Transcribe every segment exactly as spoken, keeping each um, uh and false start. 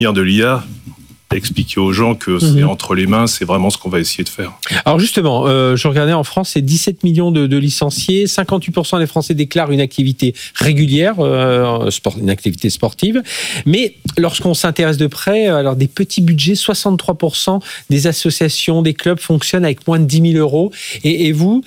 de l'I A, expliquer aux gens que c'est mmh. entre les mains, c'est vraiment ce qu'on va essayer de faire. Alors justement, euh, je regardais en France, c'est dix-sept millions de, de licenciés, cinquante-huit pour cent des Français déclarent une activité régulière, euh, sport, une activité sportive, mais lorsqu'on s'intéresse de près, alors des petits budgets, soixante-trois pour cent des associations, des clubs fonctionnent avec moins de dix mille euros. Et, et vous,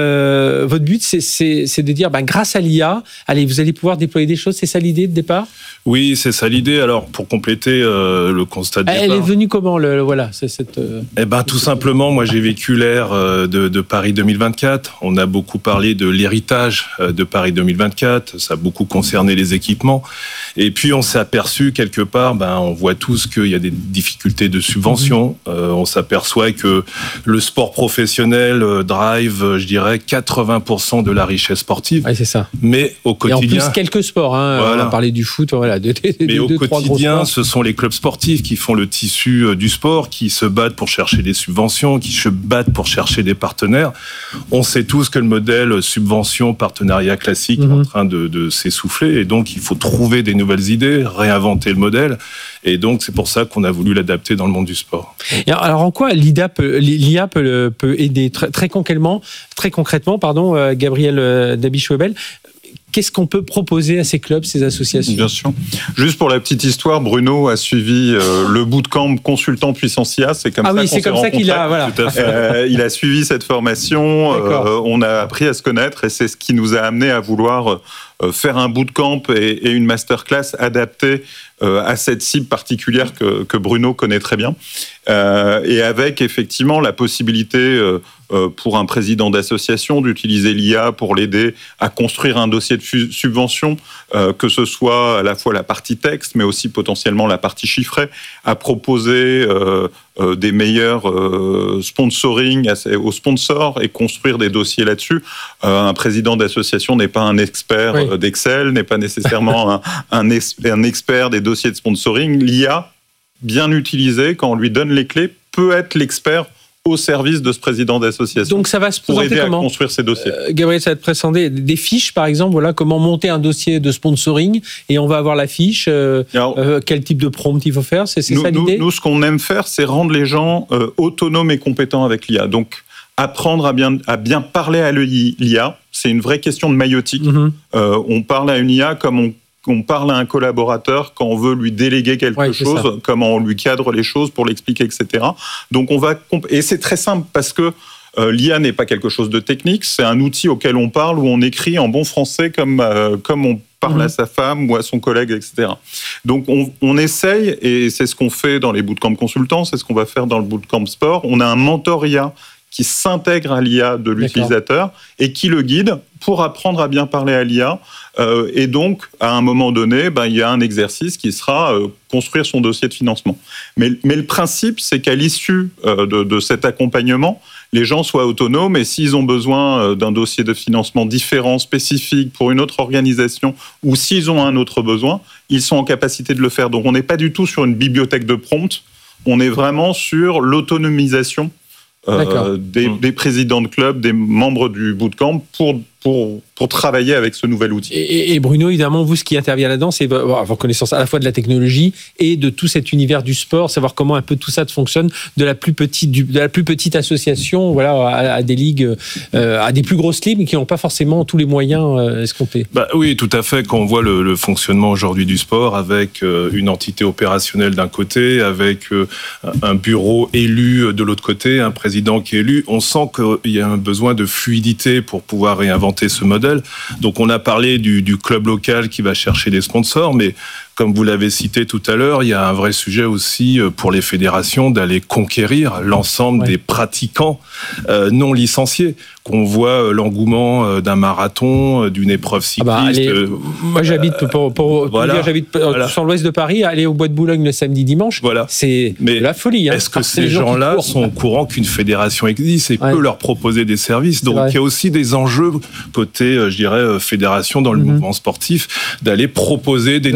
euh, votre but, c'est, c'est, c'est de dire, ben, grâce à l'I A, allez, vous allez pouvoir déployer des choses, c'est ça l'idée de départ ? Oui, c'est ça l'idée. Alors, pour compléter euh, le constat de départ... Elle est venue comment, le, le, voilà, c'est cette... Euh... Eh ben, tout simplement, moi, j'ai vécu l'ère euh, de, de Paris deux mille vingt-quatre. On a beaucoup parlé de l'héritage euh, de Paris deux mille vingt-quatre. Ça a beaucoup concerné les équipements. Et puis, on s'est aperçu, quelque part, ben, on voit tous qu'il y a des difficultés de subvention. Mmh. Euh, on s'aperçoit que le sport professionnel euh, drive, je dirais, quatre-vingts pour cent de la richesse sportive. Oui, c'est ça. Mais au quotidien... Et en plus, quelques sports. Hein. Voilà. On a parlé du foot, voilà. De, de, de, Mais de, au deux, quotidien, ce sont les clubs sportifs qui font le tissu du sport, qui se battent pour chercher des subventions, qui se battent pour chercher des partenaires. On sait tous que le modèle subvention-partenariat classique mmh. est en train de, de s'essouffler, et donc il faut trouver des nouvelles idées, réinventer le modèle, et donc c'est pour ça qu'on a voulu l'adapter dans le monde du sport. Et alors en quoi l'I A peut, l'I A peut, peut aider très, très concrètement, très concrètement, pardon, Gabriel Dabi-Schwebel? Qu'est-ce qu'on peut proposer à ces clubs, ces associations ? Bien sûr. Juste pour la petite histoire, Bruno a suivi euh, le bootcamp consultant puissance I A. C'est comme ah ça oui, qu'on c'est s'est comme ça qu'il a. Voilà. Euh, il a suivi cette formation. Euh, on a appris à se connaître et c'est ce qui nous a amené à vouloir euh, faire un bootcamp et, et une masterclass adaptée euh, à cette cible particulière que, que Bruno connaît très bien. Euh, et avec effectivement la possibilité euh, euh, pour un président d'association d'utiliser l'I A pour l'aider à construire un dossier de fu- subvention, euh, que ce soit à la fois la partie texte, mais aussi potentiellement la partie chiffrée, à proposer euh, euh, des meilleurs euh, sponsoring aux sponsors et construire des dossiers là-dessus. Euh, un président d'association n'est pas un expert oui. d'Excel, n'est pas nécessairement un, un, es- un expert des dossiers de sponsoring. L'I A, bien utilisé, quand on lui donne les clés, peut être l'expert au service de ce président d'association. Donc ça va se pour présenter aider comment ? À construire ces dossiers. Euh, Gabriel, ça va te présenter des fiches, par exemple, voilà, comment monter un dossier de sponsoring, et on va avoir la fiche, euh, Alors, euh, quel type de prompt il faut faire, c'est, c'est nous, ça l'idée ? nous, nous, ce qu'on aime faire, c'est rendre les gens euh, autonomes et compétents avec l'I A. Donc, apprendre à bien, à bien parler à l'I A, c'est une vraie question de maïotique. Mm-hmm. Euh, on parle à une I A comme on on parle à un collaborateur quand on veut lui déléguer quelque ouais, chose, ça. Comment on lui cadre les choses pour l'expliquer, et cetera. Donc on va comp- et c'est très simple parce que euh, l'I A n'est pas quelque chose de technique, c'est un outil auquel on parle, où on écrit en bon français comme euh, comme on parle mmh. à sa femme ou à son collègue, et cetera. Donc on, on essaye, et c'est ce qu'on fait dans les bootcamps consultants, c'est ce qu'on va faire dans le bootcamp sport. On a un mentor I A qui s'intègre à l'I A de l'utilisateur. D'accord. Et qui le guide pour apprendre à bien parler à l'I A. Euh, et donc, à un moment donné, ben, il y a un exercice qui sera euh, construire son dossier de financement. Mais, mais le principe, c'est qu'à l'issue euh, de, de cet accompagnement, les gens soient autonomes, et s'ils ont besoin euh, d'un dossier de financement différent, spécifique, pour une autre organisation, ou s'ils ont un autre besoin, ils sont en capacité de le faire. Donc, on n'est pas du tout sur une bibliothèque de prompts, on est vraiment sur l'autonomisation Euh, des, des présidents de clubs, des membres du bootcamp pour, pour, pour travailler avec ce nouvel outil. Et, et Bruno, évidemment, vous, ce qui intervient là-dedans, c'est avoir connaissance à la fois de la technologie et de tout cet univers du sport, savoir comment un peu tout ça fonctionne, de la plus petite, du, de la plus petite association voilà, à, à des ligues, euh, à des plus grosses ligues qui n'ont pas forcément tous les moyens euh, escomptés. Bah, oui, tout à fait. Quand on voit le, le fonctionnement aujourd'hui du sport avec euh, une entité opérationnelle d'un côté, avec euh, un bureau élu de l'autre côté, un président qui est élu, on sent qu'il y a un besoin de fluidité pour pouvoir réinventer ce modèle. Donc on a parlé du, du club local qui va chercher des sponsors, mais comme vous l'avez cité tout à l'heure, il y a un vrai sujet aussi pour les fédérations d'aller conquérir l'ensemble ouais. des pratiquants euh, non licenciés. Qu'on voit l'engouement d'un marathon, d'une épreuve cycliste. Ah bah, allez, euh, moi, j'habite pour, pour, voilà, pour dire, j'habite voilà. sur l'ouest de Paris. Aller au Bois de Boulogne le samedi, dimanche, voilà. c'est Mais la folie. Hein, est-ce que ces gens-là gens sont au courant qu'une fédération existe et ouais. peut leur proposer des services ? Donc, il y a aussi des enjeux côté, je dirais, fédération dans le mm-hmm. mouvement sportif, d'aller proposer des ouais, nouveaux services.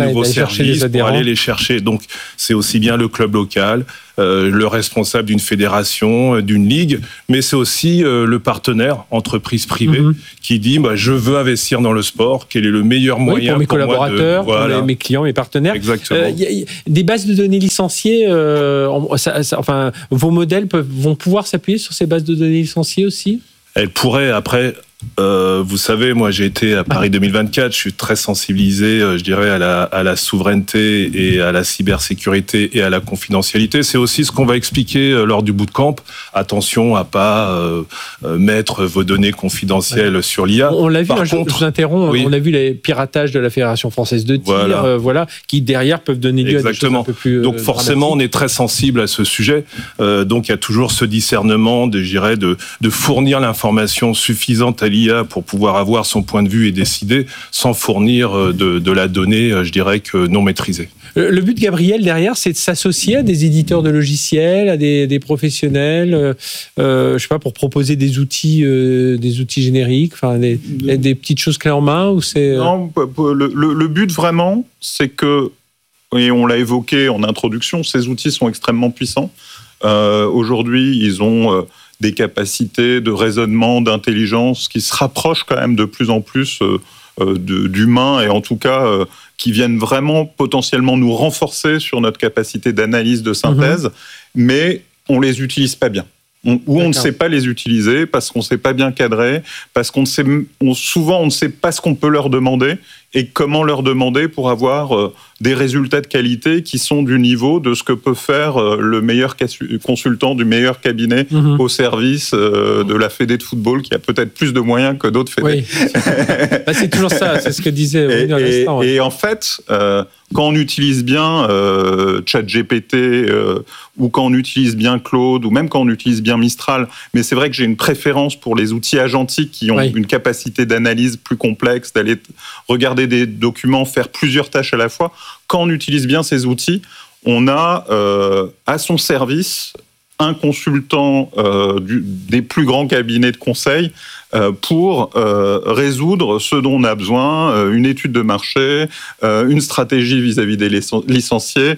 services pour aller les chercher. Donc, c'est aussi bien le club local, euh, le responsable d'une fédération, euh, d'une ligue, mais c'est aussi euh, le partenaire, entreprise privée, mm-hmm. qui dit bah, « je veux investir dans le sport, quel est le meilleur moyen oui, pour mes pour collaborateurs, moi de, voilà. pour mes clients, mes partenaires ». Exactement. Euh, y a, y a des bases de données licenciées, euh, ça, ça, enfin, vos modèles peuvent, vont pouvoir s'appuyer sur ces bases de données licenciées aussi ? Elles pourraient, après... Euh, vous savez, moi j'ai été à Paris deux mille vingt-quatre, je suis très sensibilisé, euh, je dirais, à la, à la souveraineté et à la cybersécurité et à la confidentialité. C'est aussi ce qu'on va expliquer euh, lors du bootcamp. Attention à pas euh, euh, mettre vos données confidentielles ouais. sur l'I A. On l'a vu, Par hein, contre, je vous interromps, oui. on a vu les piratages de la Fédération française de tir, voilà, euh, voilà qui derrière peuvent donner lieu Exactement. à des choses un peu plus euh, Donc forcément, on est très sensible à ce sujet. Euh, donc il y a toujours ce discernement, de, je dirais, de, de fournir l'information suffisante à l'I A pour pouvoir avoir son point de vue et décider sans fournir de, de la donnée, je dirais, que non maîtrisée. Le but, Gabriel, derrière, c'est de s'associer à des éditeurs de logiciels, à des, des professionnels, euh, je sais pas, pour proposer des outils, euh, des outils génériques, enfin des, des petites choses clés en main, ou c'est... Non, le, le, le but vraiment, c'est que, et on l'a évoqué en introduction, ces outils sont extrêmement puissants. Euh, aujourd'hui, ils ont... Euh, des capacités de raisonnement, d'intelligence qui se rapprochent quand même de plus en plus euh, de, d'humains et en tout cas euh, qui viennent vraiment potentiellement nous renforcer sur notre capacité d'analyse, de synthèse, mmh. mais on les utilise pas bien. On, ou D'accord. on ne sait pas les utiliser parce qu'on ne sait pas bien cadrer, parce qu'on ne sait, on, souvent on ne sait pas ce qu'on peut leur demander et comment leur demander pour avoir euh, des résultats de qualité qui sont du niveau de ce que peut faire euh, le meilleur consultant du meilleur cabinet mmh. au service euh, de la fédé de football qui a peut-être plus de moyens que d'autres fédés. Oui. bah, c'est toujours ça, c'est ce que disait et, à l'instant. Ouais. Et, ouais. et en fait, euh, quand on utilise bien euh, ChatGPT euh, ou quand on utilise bien Claude ou même quand on utilise bien Mistral, mais c'est vrai que j'ai une préférence pour les outils agentiques qui ont oui. une capacité d'analyse plus complexe, d'aller t- regarder des documents, faire plusieurs tâches à la fois. Quand on utilise bien ces outils, on a euh, à son service un consultant euh, du, des plus grands cabinets de conseil euh, pour euh, résoudre ce dont on a besoin, euh, une étude de marché, euh, une stratégie vis-à-vis des licenciés,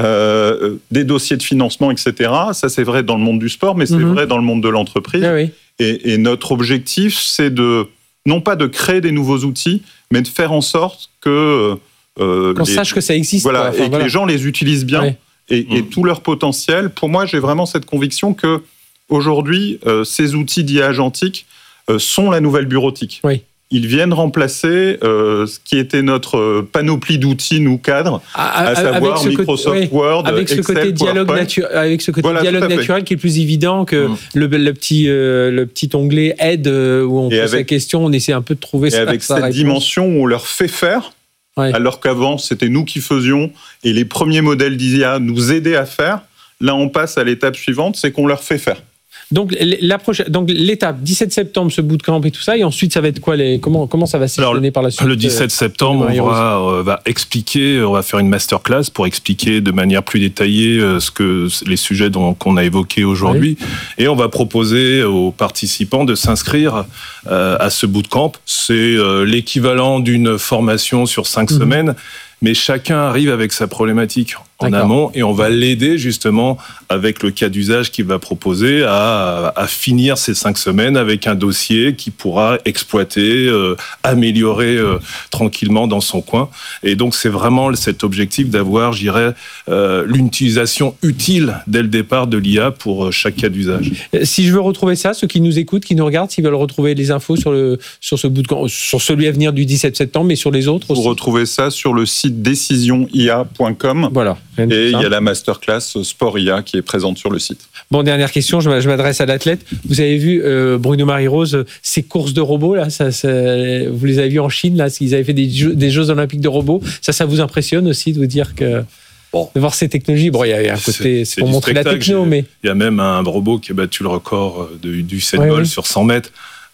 euh, des dossiers de financement, et cetera. Ça, c'est vrai dans le monde du sport, mais c'est mm-hmm. vrai dans le monde de l'entreprise. Ah oui. et, et notre objectif, c'est de, non pas de créer des nouveaux outils, mais de faire en sorte que... Euh, Qu'on les, sache que ça existe. Voilà, enfin, et voilà. que les gens les utilisent bien. Ouais. Et, mmh. et tout leur potentiel. Pour moi, j'ai vraiment cette conviction que aujourd'hui, euh, ces outils dits agentiques euh, sont la nouvelle bureautique. Oui. Ils viennent remplacer euh, ce qui était notre panoplie d'outils, nous cadres, à, à savoir Microsoft côté, Word, avec ce Excel, côté dialogue, natu- avec ce côté voilà, dialogue naturel qui est plus évident que mmh. le, le, petit, euh, le petit onglet aide euh, où on et pose avec, la question, on essaie un peu de trouver et sa, avec sa cette réponse. dimension où on leur fait faire. Ouais. Alors qu'avant, c'était nous qui faisions et les premiers modèles d'I A nous aidaient à faire. Là, on passe à l'étape suivante, c'est qu'on leur fait faire. Donc, la prochaine, donc l'étape, dix-sept septembre, ce bootcamp et tout ça, et ensuite, ça va être quoi les, comment, comment ça va s'échelonner par la suite? Le dix-sept septembre, on va, euh, va expliquer, on va faire une masterclass pour expliquer de manière plus détaillée euh, ce que, les sujets dont, qu'on a évoqués aujourd'hui. Oui. Et on va proposer aux participants de s'inscrire euh, à ce bootcamp. C'est euh, l'équivalent d'une formation sur cinq mmh. semaines. Mais chacun arrive avec sa problématique en D'accord. amont et on va l'aider justement avec le cas d'usage qu'il va proposer à, à finir ces cinq semaines avec un dossier qu'il pourra exploiter, euh, améliorer euh, tranquillement dans son coin. Et donc c'est vraiment cet objectif d'avoir, je dirais, euh, l'utilisation utile dès le départ de l'I A pour chaque cas d'usage. Si je veux retrouver ça, ceux qui nous écoutent, qui nous regardent, s'ils veulent retrouver les infos sur, le, sur ce bootcamp, sur celui à venir du dix-sept septembre, mais sur les autres aussi. Vous retrouvez ça sur le site décision i a point com. Voilà. Et il y a la masterclass Sport I A qui est présente sur le site. Bon, dernière question, je m'adresse à l'athlète. Vous avez vu euh, Bruno Marie-Rose, ces courses de robots, là, ça, ça, vous les avez vus en Chine, là, ils avaient fait des jeux, des Jeux Olympiques de robots. Ça, ça vous impressionne aussi de vous dire que... Bon, de voir ces technologies, bon, il y a un côté, c'est, c'est pour montrer la techno, mais... Il y a même un robot qui a battu le record de, du sept ouais, vols oui. sur cent mètres. Bon,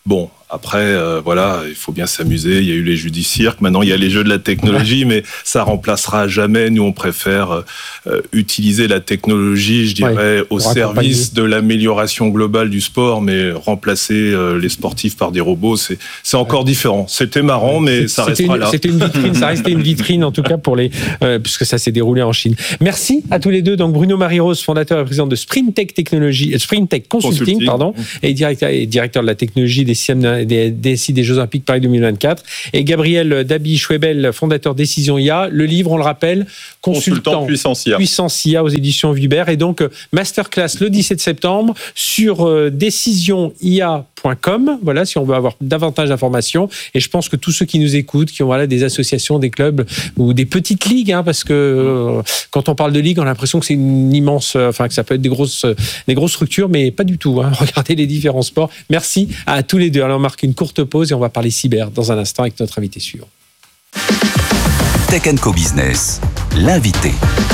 Après, euh, voilà, il faut bien s'amuser. Il y a eu les jeux du cirque. Maintenant, il y a les jeux de la technologie, mais ça remplacera jamais. Nous, on préfère euh, utiliser la technologie, je dirais, ouais, au service de l'amélioration globale du sport, mais remplacer euh, les sportifs par des robots, c'est, c'est encore ouais. différent. C'était marrant, mais ça c'était restera une, là. C'était une vitrine, ça restait une vitrine, en tout cas, pour les, euh, puisque ça s'est déroulé en Chine. Merci à tous les deux. Donc, Bruno Marie-Rose, fondateur et président de Sprintech Technologie, Sprintech Consulting, Consulting. pardon, et directeur, et directeur de la technologie des systèmes des D S I des Jeux Olympiques Paris deux mille vingt-quatre, et Gabriel Dabi-Schwebel, fondateur Décision I A. Le livre, on le rappelle, Consultant, Consultant Puissance I A. Puissance I A aux éditions Vuibert, et donc masterclass le dix-sept septembre sur euh, décision I A point com. Voilà, si on veut avoir davantage d'informations. Et je pense que tous ceux qui nous écoutent, qui ont voilà, des associations, des clubs ou des petites ligues, hein, parce que euh, quand on parle de ligue, on a l'impression que c'est une immense, euh, enfin que ça peut être des grosses, euh, des grosses structures, mais pas du tout. Hein. Regardez les différents sports. Merci à tous les deux. Alors on marque une courte pause et on va parler cyber dans un instant avec notre invité suivant. Tech and Co Business, l'invité.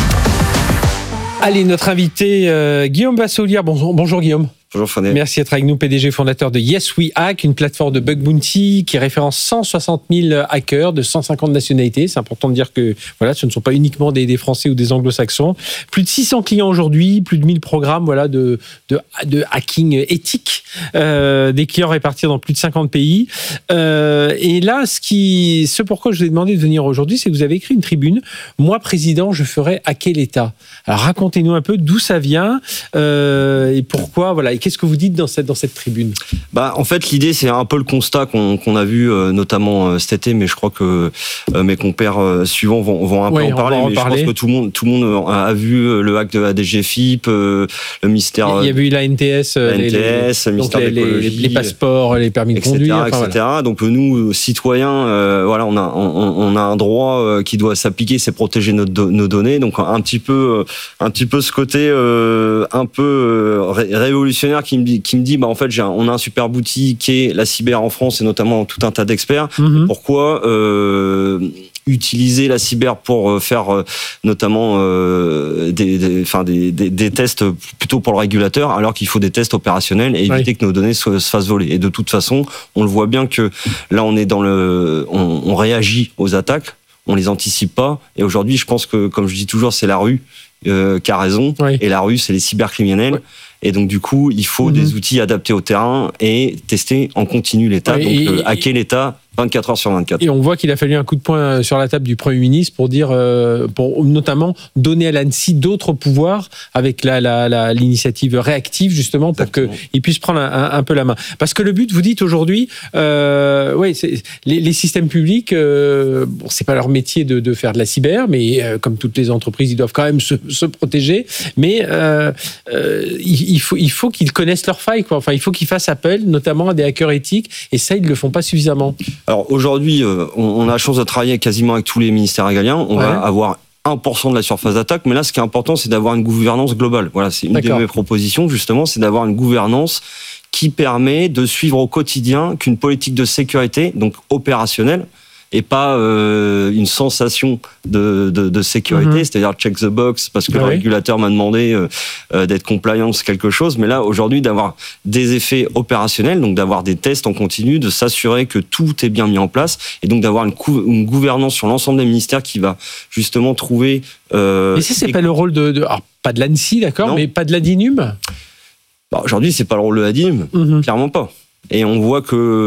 Allez, notre invité, euh, Guillaume Bassolière. Bonjour, bonjour Guillaume. Bonjour Frédéric. Merci d'être avec nous, P D G fondateur de Yes We Hack, une plateforme de bug bounty qui référence cent soixante mille hackers de cent cinquante nationalités. C'est important de dire que voilà, ce ne sont pas uniquement des, des Français ou des Anglo-Saxons. Plus de six cents clients aujourd'hui, plus de mille programmes voilà, de, de, de hacking éthique. Euh, des clients répartis dans plus de cinquante pays. Euh, et là, ce, qui, ce pourquoi je vous ai demandé de venir aujourd'hui, c'est que vous avez écrit une tribune. Moi, président, je ferai hacker l'État. Alors racontez-nous un peu d'où ça vient euh, et pourquoi. Voilà. Et qu'est-ce que vous dites dans cette, dans cette tribune ? Bah, en fait, l'idée, c'est un peu le constat qu'on, qu'on a vu euh, notamment euh, cet été, mais je crois que euh, mes compères euh, suivants vont, vont un peu oui, en parler. En mais parler. Je pense que tout le monde, tout le monde a vu le hack de la D G F I P, euh, le mystère. Il y a eu la N T S, la N T S, les, le mystère les, d'écologie, les, les passeports, les permis de conduire, et cetera. Enfin, voilà. Donc nous, citoyens, euh, voilà, on a, on, on a un droit euh, qui doit s'appliquer, c'est protéger notre, nos données. Donc un petit peu, un petit peu ce côté euh, un peu euh, ré- révolutionnaire qui me dit, qui me dit, bah en fait, j'ai un, on a un super outil qui est la cyber en France et notamment tout un tas d'experts. Mm-hmm. Pourquoi euh, utiliser la cyber pour faire euh, notamment euh, des, des, enfin des, des, des tests plutôt pour le régulateur, alors qu'il faut des tests opérationnels et éviter oui. que nos données se, se fassent voler. Et de toute façon, on le voit bien que là, on est dans le, on, on réagit aux attaques, on les anticipe pas. Et aujourd'hui, je pense que, comme je dis toujours, c'est la rue euh, qui a raison, oui. et la rue, c'est les cybercriminels. Oui. Et donc, du coup, il faut mmh. des outils adaptés au terrain et tester en continu l'État. Oui, donc, et, euh, hacker l'État vingt-quatre heures sur vingt-quatre. Et on voit qu'il a fallu un coup de poing sur la table du Premier ministre pour dire, euh, pour notamment donner à l'ANSSI d'autres pouvoirs avec la, la, la, l'initiative réactive, justement, pour qu'il puisse prendre un, un, un peu la main. Parce que le but, vous dites aujourd'hui, euh, ouais, c'est, les, les systèmes publics, euh, bon, c'est pas leur métier de, de faire de la cyber, mais euh, comme toutes les entreprises, ils doivent quand même se, se protéger. Mais euh, euh, il, il, faut, il faut qu'ils connaissent leurs failles, quoi. Enfin, il faut qu'ils fassent appel, notamment à des hackers éthiques, et ça, ils ne le font pas suffisamment. Alors aujourd'hui, euh, on, on a la chance de travailler quasiment avec tous les ministères régaliens. On ouais. va avoir un pour cent de la surface d'attaque, mais là, ce qui est important, c'est d'avoir une gouvernance globale. Voilà, c'est une D'accord. de mes propositions, justement, c'est d'avoir une gouvernance qui permet de suivre au quotidien qu'une politique de sécurité, donc opérationnelle, et pas euh, une sensation de, de, de sécurité, mmh. c'est-à-dire check the box, parce que ah le oui. régulateur m'a demandé euh, euh, d'être compliant sur quelque chose, mais là, aujourd'hui, d'avoir des effets opérationnels, donc d'avoir des tests en continu, de s'assurer que tout est bien mis en place, et donc d'avoir une, cou- une gouvernance sur l'ensemble des ministères qui va justement trouver... Euh, mais ça, c'est et... pas le rôle de... de... Alors, pas de l'ANSSI, d'accord, non. mais pas de l'A D I N U M ? Bah, aujourd'hui, c'est pas le rôle de l'A D I N U M, mmh. clairement pas. Et on voit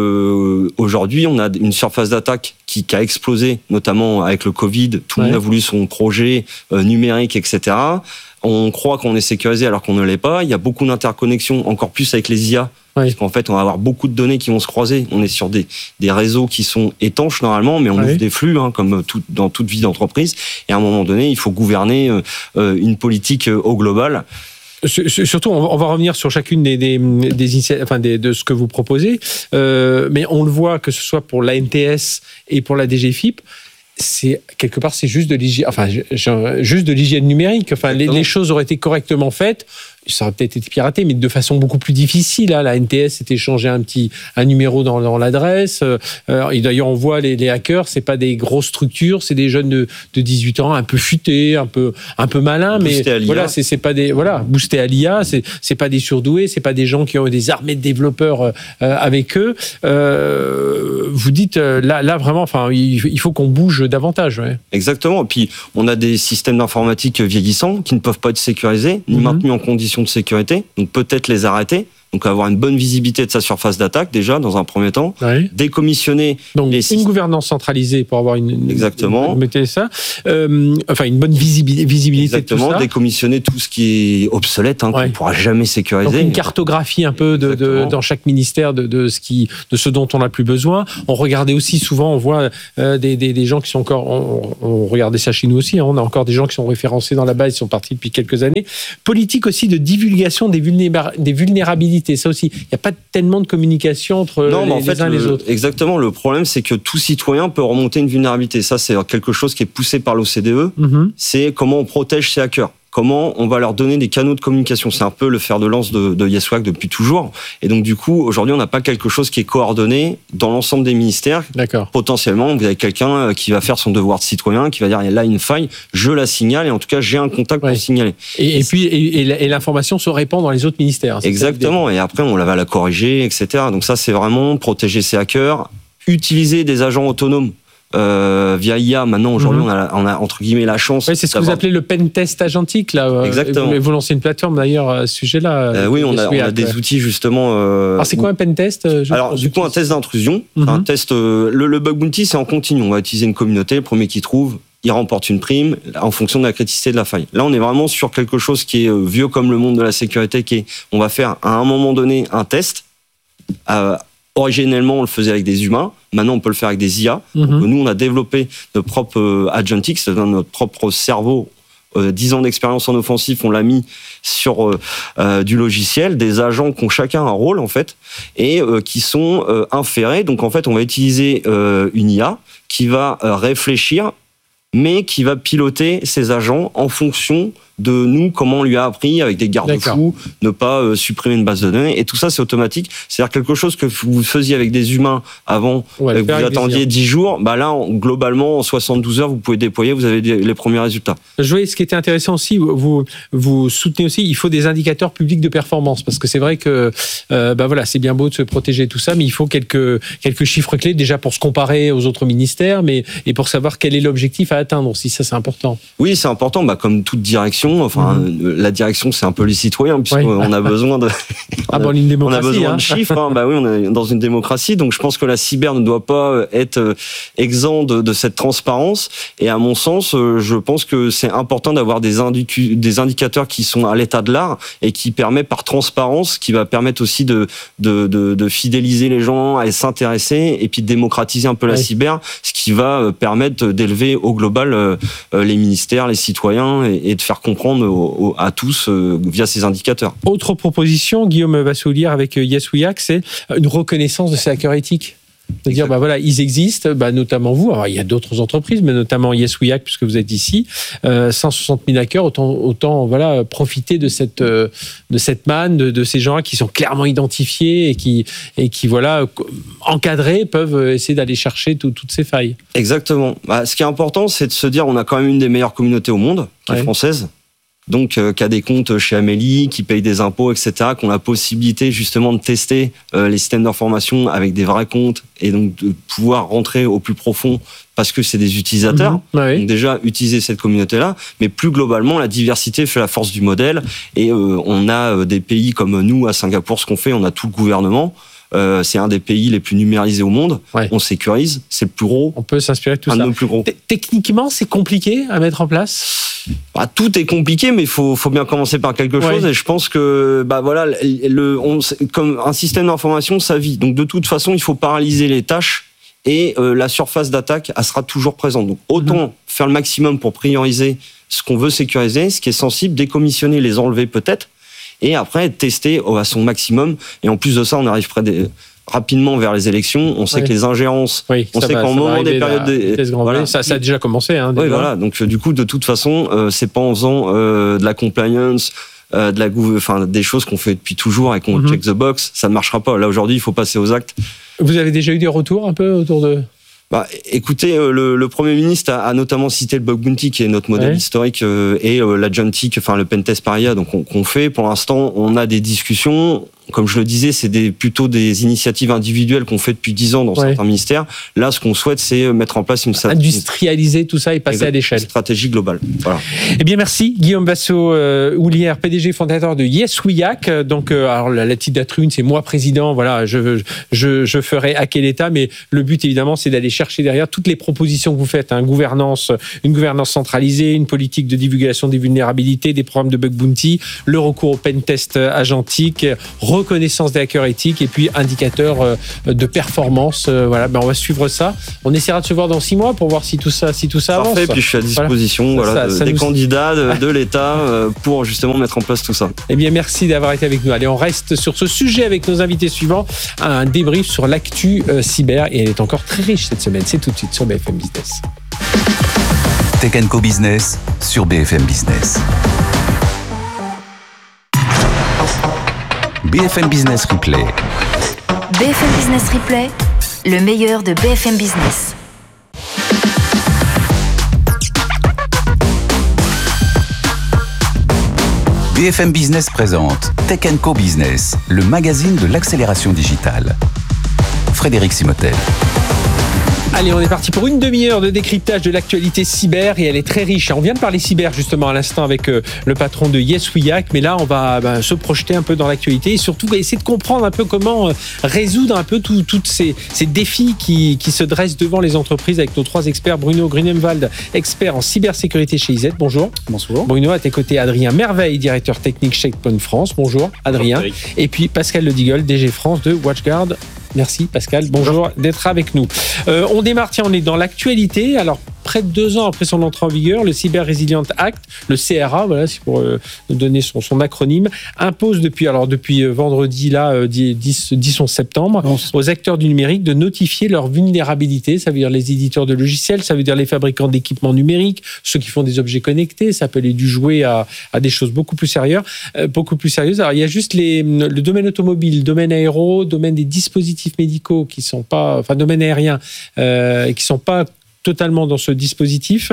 que aujourd'hui, on a une surface d'attaque qui, qui a explosé, notamment avec le Covid. Tout le ouais. monde a voulu son projet euh, numérique, et cetera. On croit qu'on est sécurisé alors qu'on ne l'est pas. Il y a beaucoup d'interconnexions, encore plus avec les I A. Ouais. Parce qu'en fait, on va avoir beaucoup de données qui vont se croiser. On est sur des, des réseaux qui sont étanches normalement, mais on ouais. ouvre des flux, hein, comme tout, dans toute vie d'entreprise. Et à un moment donné, il faut gouverner euh, une politique euh, au global. Surtout, on va revenir sur chacune des, des, des, enfin des de ce que vous proposez, euh, mais on le voit que ce soit pour l'A N T S et pour la D G F I P, c'est quelque part c'est juste de l'hygiène, enfin juste de l'hygiène numérique. Enfin, les, les choses auraient été correctement faites. ça aurait peut-être été piraté, mais de façon beaucoup plus difficile. Hein. La N T S s'était changé un petit un numéro dans, dans l'adresse. Euh, et d'ailleurs, on voit les, les hackers, c'est pas des grosses structures, c'est des jeunes de, de dix-huit ans, un peu futés, un peu un peu malins, mais voilà, c'est, c'est pas des voilà boostés à l'I A, c'est c'est pas des surdoués, c'est pas des gens qui ont des armées de développeurs euh, avec eux. Euh, vous dites euh, là là vraiment, enfin, il, il faut qu'on bouge davantage. Ouais. Exactement. Et puis on a des systèmes d'informatique vieillissants qui ne peuvent pas être sécurisés ni mm-hmm. maintenus en conditions de sécurité, donc peut-être les arrêter. Donc avoir une bonne visibilité de sa surface d'attaque déjà dans un premier temps, oui. décommissionner donc les une systèmes. Gouvernance centralisée pour avoir une exactement une, mettez ça euh, enfin une bonne visibilité visibilité exactement de tout ça. Décommissionner tout ce qui est obsolète hein, ouais. qu'on ne pourra jamais sécuriser. Donc une cartographie un peu de, de dans chaque ministère de, de ce qui de ce dont on n'a plus besoin. On regardait aussi souvent, on voit euh, des, des des gens qui sont encore on, on regardait ça chez nous aussi hein, on a encore des gens qui sont référencés dans la base, ils sont partis depuis quelques années. Politique aussi de divulgation des vulnéra- des vulnérabilités, ça aussi. Il n'y a pas tellement de communication entre non, les, en fait, les uns et le, les autres. Exactement. Le problème, c'est que tout citoyen peut remonter une vulnérabilité. Ça, c'est quelque chose qui est poussé par l'O C D E. Mm-hmm. C'est comment on protège ces hackers. Comment on va leur donner des canaux de communication. C'est un peu le fer de lance de, de YesWack depuis toujours. Et donc, du coup, aujourd'hui, on n'a pas quelque chose qui est coordonné dans l'ensemble des ministères. D'accord. Potentiellement, vous avez quelqu'un qui va faire son devoir de citoyen, qui va dire, il y a là une faille, je la signale, et en tout cas, j'ai un contact ouais. pour signaler. Et, et puis, et, et l'information se répand dans les autres ministères. Exactement. Et après, on va la corriger, et cetera. Donc ça, c'est vraiment protéger ces hackers, utiliser des agents autonomes. Euh, via I A, maintenant aujourd'hui, mm-hmm. on, a, on a entre guillemets la chance. Oui, c'est ce que vous appelez le pen test agentique là. Exactement. Vous, vous lancez une plateforme d'ailleurs à ce sujet-là. Euh, oui, on a, on a des outils justement. Euh, Alors c'est quoi un pen test je, Alors du coup, un test d'intrusion, mm-hmm. un test. Euh, le, le bug bounty, c'est en continu. On va utiliser une communauté. Le premier qui trouve, il remporte une prime en fonction de la criticité de la faille. Là, on est vraiment sur quelque chose qui est vieux comme le monde de la sécurité, qui est, on va faire à un moment donné un test. Euh, Originellement, on le faisait avec des humains. Maintenant, on peut le faire avec des I A. Mm-hmm. Donc, nous, on a développé notre propre euh, agentic, c'est-à-dire notre propre cerveau. Euh, dix ans d'expérience en offensif, on l'a mis sur euh, euh, du logiciel, des agents qui ont chacun un rôle, en fait, et euh, qui sont euh, inférés. Donc, en fait, on va utiliser euh, une I A qui va euh, réfléchir, mais qui va piloter ces agents en fonction de nous, comment on lui a appris avec des garde-fous, ne pas euh, supprimer une base de données. Et tout ça, c'est automatique. C'est-à-dire quelque chose que vous faisiez avec des humains avant, ouais, euh, que vous attendiez dix jours, bah là, en, globalement, en soixante-douze heures, vous pouvez déployer, vous avez des, les premiers résultats. Je voyais ce qui était intéressant aussi, vous, vous soutenez aussi, il faut des indicateurs publics de performance, parce que c'est vrai que euh, bah voilà, c'est bien beau de se protéger et tout ça, mais il faut quelques, quelques chiffres clés, déjà pour se comparer aux autres ministères, mais et pour savoir quel est l'objectif à atteindre aussi, ça c'est important. Oui, c'est important, bah, comme toute direction. Enfin, mmh. la direction, c'est un peu les citoyens, puisqu'on oui. a besoin de. Ah bon, une démocratie. On a besoin hein. de chiffres. Hein. Bah oui, on est dans une démocratie, donc je pense que la cyber ne doit pas être exempt de, de cette transparence. Et à mon sens, je pense que c'est important d'avoir des, indicu... des indicateurs qui sont à l'état de l'art et qui permet par transparence, qui va permettre aussi de, de, de, de fidéliser les gens à s'intéresser et puis de démocratiser un peu la oui. cyber, ce qui va permettre d'élever au global les ministères, les citoyens et, et de faire comprendre à tous euh, via ces indicateurs. Autre proposition, Guillaume Vassoulière avec YesWack, c'est une reconnaissance de ces hackers éthiques. C'est-à-dire, bah voilà, ils existent, bah notamment vous. Alors, il y a d'autres entreprises, mais notamment YesWack, puisque vous êtes ici. Euh, cent soixante mille hackers, autant, autant, voilà, profiter de cette, euh, de cette manne, de, de ces gens-là qui sont clairement identifiés et qui, et qui, voilà, encadrés, peuvent essayer d'aller chercher tout, toutes ces failles. Exactement. Bah, ce qui est important, c'est de se dire, on a quand même une des meilleures communautés au monde, qui ouais. est française. Donc, euh, qui a des comptes chez Amélie, qui paye des impôts, et cetera, qui ont la possibilité justement de tester euh, les systèmes d'information avec des vrais comptes et donc de pouvoir rentrer au plus profond parce que c'est des utilisateurs. Mmh, oui. Donc déjà, utiliser cette communauté-là, mais plus globalement, la diversité fait la force du modèle et euh, on a euh, des pays comme nous à Singapour, ce qu'on fait, on a tout le gouvernement. Euh, c'est un des pays les plus numérisés au monde. Ouais. On sécurise, c'est le plus gros. On peut s'inspirer de tout un ça. Un de nos plus gros. Techniquement, c'est compliqué à mettre en place. Bah, tout est compliqué, mais il faut, faut bien commencer par quelque chose. Ouais. Et je pense que, bah voilà, le, on, comme un système d'information, ça vit. Donc de toute façon, il faut paralyser les tâches et euh, la surface d'attaque, elle sera toujours présente. Donc autant mmh. faire le maximum pour prioriser ce qu'on veut sécuriser, ce qui est sensible, décommissionner, les enlever peut-être. Et après, tester à son maximum. Et en plus de ça, on arrive près des, rapidement vers les élections. On sait oui. que les ingérences, oui, on sait va, qu'en moment des périodes... Des, voilà. ça, ça a déjà commencé. Hein, oui, voilà. Donc, du coup, de toute façon, euh, c'est pas en faisant euh, de la compliance, euh, de la, enfin des choses qu'on fait depuis toujours et qu'on mm-hmm. check the box, ça ne marchera pas. Là aujourd'hui, il faut passer aux actes. Vous avez déjà eu des retours un peu autour de... Bah, écoutez, euh, le, le Premier ministre a, a notamment cité le bug bounty, qui est notre modèle ouais. historique, euh, et euh, l'agentic, enfin le pentest par I A, donc on, qu'on fait. Pour l'instant, on a des discussions. Comme je le disais, c'est des, plutôt des initiatives individuelles qu'on fait depuis dix ans dans ouais. certains ministères. Là, ce qu'on souhaite, c'est mettre en place une... Industrialiser tout ça et passer à l'échelle. Une stratégie globale. Voilà. Eh bien, merci. Guillaume Basso-Houlières, P D G fondateur de Yes We Hack. Donc, euh, alors, la, la titre d'Atrune, c'est moi président. Voilà, je, je, je ferai hacker l'État. Mais le but, évidemment, c'est d'aller chercher derrière toutes les propositions que vous faites. Hein, gouvernance, une gouvernance centralisée, une politique de divulgation des vulnérabilités, des programmes de bug bounty, le recours au pentest agentique, reconnaissance des hackers éthiques et puis indicateurs de performance. Voilà, ben on va suivre ça. On essaiera de se voir dans six mois pour voir si tout ça, si tout ça avance. Parfait. Puis je suis à disposition voilà. Voilà, ça, de, ça des nous... candidats de, de l'État pour justement mettre en place tout ça. Eh bien, merci d'avoir été avec nous. Allez, on reste sur ce sujet avec nos invités suivants. Un débrief sur l'actu euh, cyber et elle est encore très riche cette semaine. C'est tout de suite sur B F M Business. Tech and Co Business sur B F M Business. B F M Business Replay. B F M Business Replay, le meilleur de B F M Business. B F M Business présente Tech and Co Business, le magazine de l'accélération digitale. Frédéric Simotel. Allez, on est parti pour une demi-heure de décryptage de l'actualité cyber et elle est très riche. On vient de parler cyber justement à l'instant avec euh, le patron de Yes We Hack, mais là on va bah, se projeter un peu dans l'actualité et surtout essayer de comprendre un peu comment euh, résoudre un peu tous ces, ces défis qui, qui se dressent devant les entreprises avec nos trois experts. Bruno Grunemwald, expert en cybersécurité chez I Z. Bonjour. Bonjour. Bruno, à tes côtés, Adrien Merveille, directeur technique Checkpoint France. Bonjour, Adrien. Bonjour, et puis Pascal Ledigolle, D G France de WatchGuard. Merci Pascal, bonjour, bonjour. d'être avec nous. Euh, on démarre, tiens, on est dans l'actualité. Alors, près de deux ans après son entrée en vigueur, le Cyber Resilience Act, le C R A, voilà, c'est pour euh, donner son, son acronyme, impose depuis, alors depuis vendredi, là, euh, dix, dix onze septembre, non, aux acteurs du numérique de notifier leur vulnérabilité. Ça veut dire les éditeurs de logiciels, ça veut dire les fabricants d'équipements numériques, ceux qui font des objets connectés, ça peut aller du jouet à, à des choses beaucoup plus sérieuses, euh, beaucoup plus sérieuses. Alors, il y a juste les, le domaine automobile, le domaine aéro, le domaine des dispositifs médicaux qui sont pas, enfin domaine aérien, euh, qui sont pas totalement dans ce dispositif.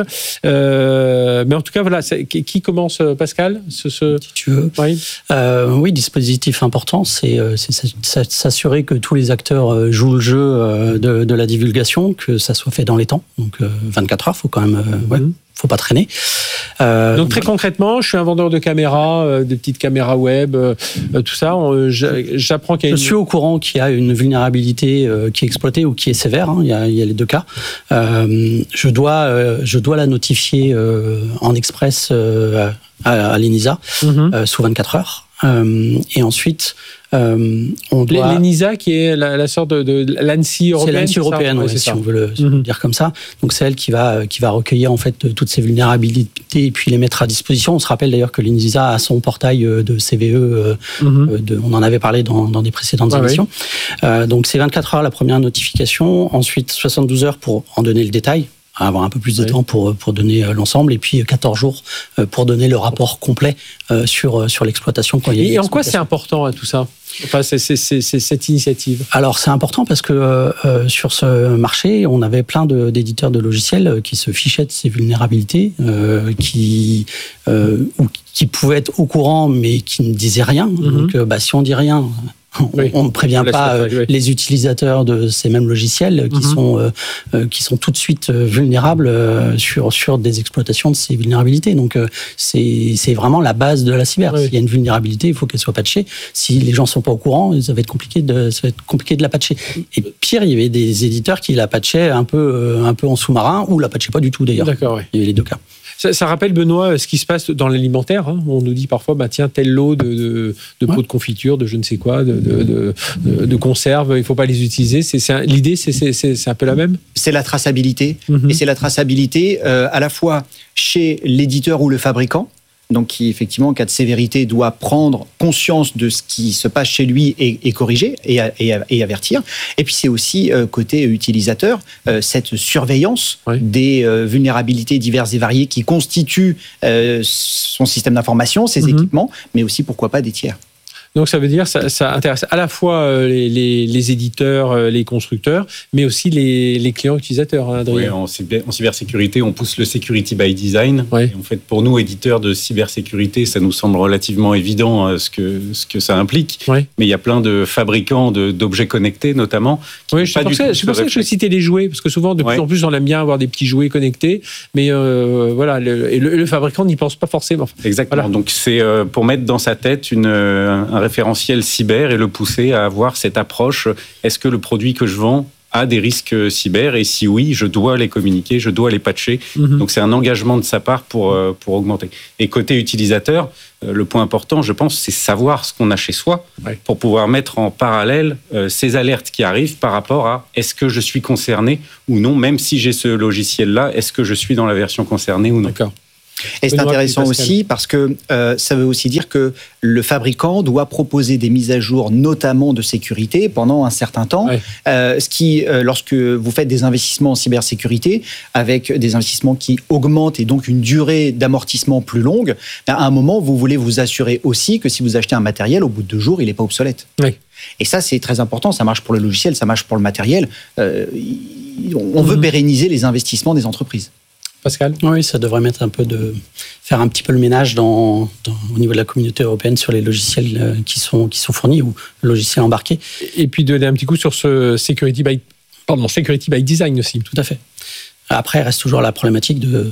Euh, mais en tout cas, voilà, qui commence, Pascal ce, ce... Si tu veux. Oui, euh, oui dispositif important, c'est, c'est s'assurer que tous les acteurs jouent le jeu de, de la divulgation, que ça soit fait dans les temps. Donc vingt-quatre heures, il faut quand même... Euh, ouais. Mm-hmm. Faut pas traîner. Euh, Donc très concrètement, je suis un vendeur de caméras, euh, des petites caméras web, euh, tout ça. Euh, j'apprends qu'il y a je une... suis au courant qu'il y a une vulnérabilité euh, qui est exploitée ou qui est sévère. Hein, il, y a, il y a les deux cas. Euh, je dois, euh, je dois la notifier euh, en express euh, à, à l'ENISA mm-hmm. euh, sous vingt-quatre heures. Euh, et ensuite, euh, on doit... L'ENISA, qui est la, la sorte de, de l'ANSSI européenne. C'est l'ANSSI européenne, ouais, si ça. on veut le mm-hmm. dire comme ça. Donc c'est elle qui va qui va recueillir en fait toutes ces vulnérabilités et puis les mettre à disposition. On se rappelle d'ailleurs que l'ENISA a son portail de C V E. Mm-hmm. De, on en avait parlé dans, dans des précédentes ah, émissions. Oui. Euh, donc c'est vingt-quatre heures la première notification. Ensuite soixante-douze heures pour en donner le détail. Avoir un peu plus de oui. temps pour pour donner l'ensemble et puis quatorze jours pour donner le rapport complet sur sur l'exploitation. Quand il y a et en quoi c'est important tout ça? Enfin, c'est, c'est, c'est, c'est cette initiative. Alors, c'est important parce que euh, sur ce marché, on avait plein de, d'éditeurs de logiciels qui se fichaient de ces vulnérabilités, euh, qui euh, ou qui pouvaient être au courant mais qui ne disaient rien. Mm-hmm. Donc, euh, bah, si on dit rien. Oui. On ne prévient on pas euh, oui. les utilisateurs de ces mêmes logiciels qui mm-hmm. sont euh, euh, qui sont tout de suite euh, vulnérables euh, sur sur des exploitations de ces vulnérabilités. Donc euh, c'est c'est vraiment la base de la cyber. Oui. S'il y a une vulnérabilité, il faut qu'elle soit patchée. Si les gens sont pas au courant, ça va être compliqué de ça va être compliqué de la patcher. Et pire, il y avait des éditeurs qui la patchaient un peu euh, un peu en sous-marin ou la patchaient pas du tout d'ailleurs. D'accord. Oui. Il y avait les deux cas. Ça, ça rappelle, Benoît, ce qui se passe dans l'alimentaire. Hein. On nous dit parfois, bah, tiens, tel lot de, de, de pots ouais. de confiture, de je ne sais quoi, de, de, de, de, de conserve, il ne faut pas les utiliser. C'est, c'est un, l'idée, c'est, c'est, c'est, c'est un peu la même ? C'est la traçabilité. Mm-hmm. Et c'est la traçabilité euh, à la fois chez l'éditeur ou le fabricant. donc qui effectivement en cas de sévérité doit prendre conscience de ce qui se passe chez lui et, et corriger et, et, et avertir. Et puis c'est aussi euh, côté utilisateur, euh, cette surveillance oui. des euh, vulnérabilités diverses et variées qui constituent euh, son système d'information, ses mm-hmm. équipements, mais aussi pourquoi pas des tiers. Donc ça veut dire ça, ça intéresse à la fois les, les, les éditeurs, les constructeurs, mais aussi les, les clients utilisateurs. Hein, oui, en, en cybersécurité, on pousse le security by design. Oui. Et en fait, pour nous, éditeurs de cybersécurité, ça nous semble relativement évident euh, ce que ce que ça implique. Oui. Mais il y a plein de fabricants de, d'objets connectés, notamment. Oui, c'est pour ça, c'est pour ça que je citais les jouets, parce que souvent, de plus ouais. en plus, on aime bien avoir des petits jouets connectés, mais euh, voilà, le, et le, le fabricant n'y pense pas forcément. Exactement. Voilà. Donc c'est euh, pour mettre dans sa tête une un, un référentiel cyber et le pousser à avoir cette approche. Est-ce que le produit que je vends a des risques cyber? Et si oui, je dois les communiquer, je dois les patcher. Mm-hmm. Donc c'est un engagement de sa part pour, pour augmenter. Et côté utilisateur, le point important, je pense, c'est savoir ce qu'on a chez soi ouais. pour pouvoir mettre en parallèle euh, ces alertes qui arrivent par rapport à est-ce que je suis concerné ou non, même si j'ai ce logiciel-là, est-ce que je suis dans la version concernée ou non? D'accord. Et c'est intéressant aussi parce que euh, ça veut aussi dire que le fabricant doit proposer des mises à jour, notamment de sécurité, pendant un certain temps. Ouais. Euh, ce qui, euh, lorsque vous faites des investissements en cybersécurité, avec des investissements qui augmentent et donc une durée d'amortissement plus longue, à un moment, vous voulez vous assurer aussi que si vous achetez un matériel, au bout de deux jours, il n'est pas obsolète. Ouais. Et ça, c'est très important. Ça marche pour le logiciel, ça marche pour le matériel. Euh, on veut mmh. pérenniser les investissements des entreprises. Pascal ? Oui, ça devrait mettre un peu de, faire un petit peu le ménage dans, dans, au niveau de la communauté européenne sur les logiciels qui sont, qui sont fournis ou logiciels embarqués. Et puis donner un petit coup sur ce security by, pardon, security by design aussi. Tout à fait. Après, il reste toujours la problématique de...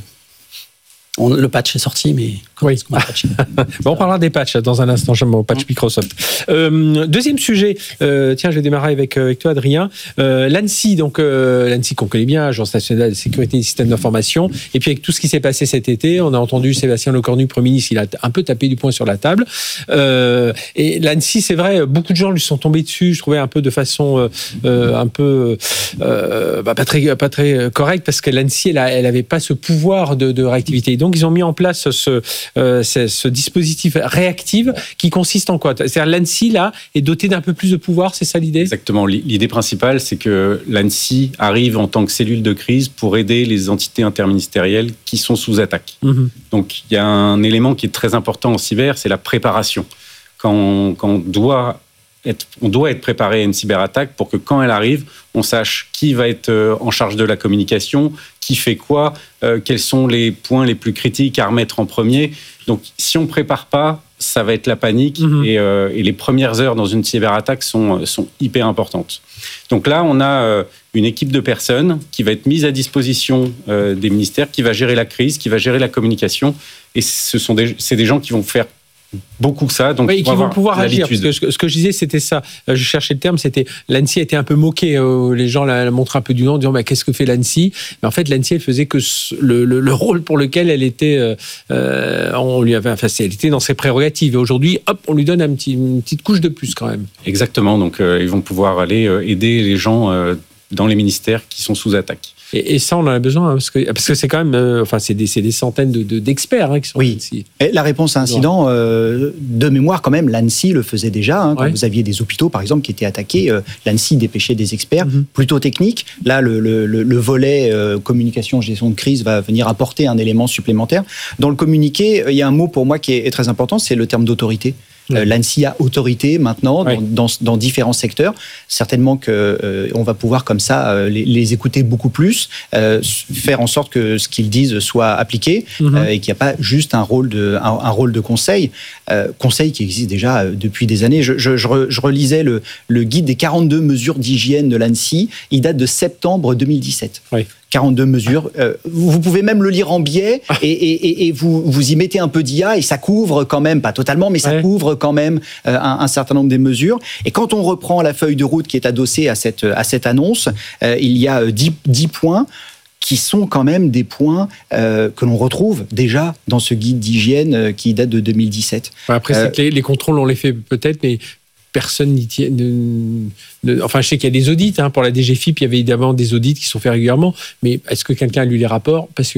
On, le patch est sorti, mais comment oui. est-ce qu'on va patcher ? Bon, on parlera des patchs dans un instant, j'aime mon patch mmh. Microsoft. Euh, deuxième sujet, euh, tiens, je vais démarrer avec, avec toi, Adrien. Euh, L'ANSSI, donc euh, l'ANSSI qu'on connaît bien, Agence nationale de sécurité des systèmes d'information. Et puis avec tout ce qui s'est passé cet été, on a entendu Sébastien Lecornu, Premier ministre, il a un peu tapé du poing sur la table. Euh, et l'ANSSI, c'est vrai, beaucoup de gens lui sont tombés dessus, je trouvais un peu de façon euh, un peu euh, bah, pas très pas très correcte, parce que l'ANSSI, elle, a, elle avait pas ce pouvoir de, de réactivité. Donc, ils ont mis en place ce, euh, ce, ce dispositif réactif qui consiste en quoi ? C'est-à-dire l'ANSSI, là, est doté d'un peu plus de pouvoir, c'est ça l'idée ? Exactement. L'idée principale, c'est que l'ANSSI arrive en tant que cellule de crise pour aider les entités interministérielles qui sont sous attaque. Mmh. Donc, il y a un élément qui est très important en cyber, c'est la préparation. Quand on, quand on doit... Être, on doit être préparé à une cyberattaque pour que quand elle arrive, on sache qui va être en charge de la communication, qui fait quoi, euh, quels sont les points les plus critiques à remettre en premier. Donc, si on ne prépare pas, ça va être la panique mmh. et, euh, et les premières heures dans une cyberattaque sont, sont hyper importantes. Donc là, on a euh, une équipe de personnes qui va être mise à disposition euh, des ministères, qui va gérer la crise, qui va gérer la communication. Et ce sont des, c'est des gens qui vont faire beaucoup ça, donc oui, et qui vont pouvoir agir. Parce que ce que je disais, c'était ça. Je cherchais le terme, c'était l'ANSSI a été un peu moquée. Les gens la montraient un peu du nom, en disant bah, qu'est-ce que fait l'ANSSI ? Mais en fait, l'ANSSI, elle faisait que le, le, le rôle pour lequel elle était, euh, on lui avait, enfin, elle était dans ses prérogatives. Et aujourd'hui, hop, on lui donne un petit, une petite couche de plus quand même. Exactement. Donc, euh, ils vont pouvoir aller euh, aider les gens euh, dans les ministères qui sont sous attaque. Et, et ça, on en a besoin, hein, parce que parce que c'est quand même, euh, enfin, c'est des, c'est des centaines de, de, d'experts hein, qui sont oui. ici. Et la réponse à incident, euh, de mémoire quand même, l'ANSSI le faisait déjà. Hein, quand ouais. vous aviez des hôpitaux, par exemple, qui étaient attaqués, euh, l'ANSSI dépêchait des experts mm-hmm. plutôt techniques. Là, le, le, le volet euh, communication, gestion de crise va venir apporter un élément supplémentaire. Dans le communiqué, il y a un mot pour moi qui est, est très important, c'est le terme d'autorité. Euh, L'ANSSI a autorité maintenant oui. dans, dans, dans différents secteurs. Certainement qu'on euh, va pouvoir comme ça euh, les, les écouter beaucoup plus, euh, faire en sorte que ce qu'ils disent soit appliqué mm-hmm. euh, et qu'il n'y a pas juste un rôle de, un, un rôle de conseil. Euh, conseil qui existe déjà depuis des années. Je, je, je, re, je relisais le, le guide des quarante-deux mesures d'hygiène de l'ANSSI. Il date de septembre deux mille dix-sept. Oui. quarante-deux mesures. Euh, vous pouvez même le lire en biais et, et, et vous, vous y mettez un peu d'I A et ça couvre quand même, pas totalement, mais ça ouais. couvre quand même euh, un, un certain nombre des mesures. Et quand on reprend la feuille de route qui est adossée à cette, à cette annonce, euh, il y a dix, dix points qui sont quand même des points euh, que l'on retrouve déjà dans ce guide d'hygiène euh, qui date de deux mille dix-sept. Après, euh, c'est que les, les contrôles, on les fait peut-être, mais personne n'y tient. Ne, ne, enfin, je sais qu'il y a des audits. Hein, pour la D G F I P, il y avait évidemment des audits qui sont faits régulièrement. Mais est-ce que quelqu'un a lu les rapports ? Pas sûr.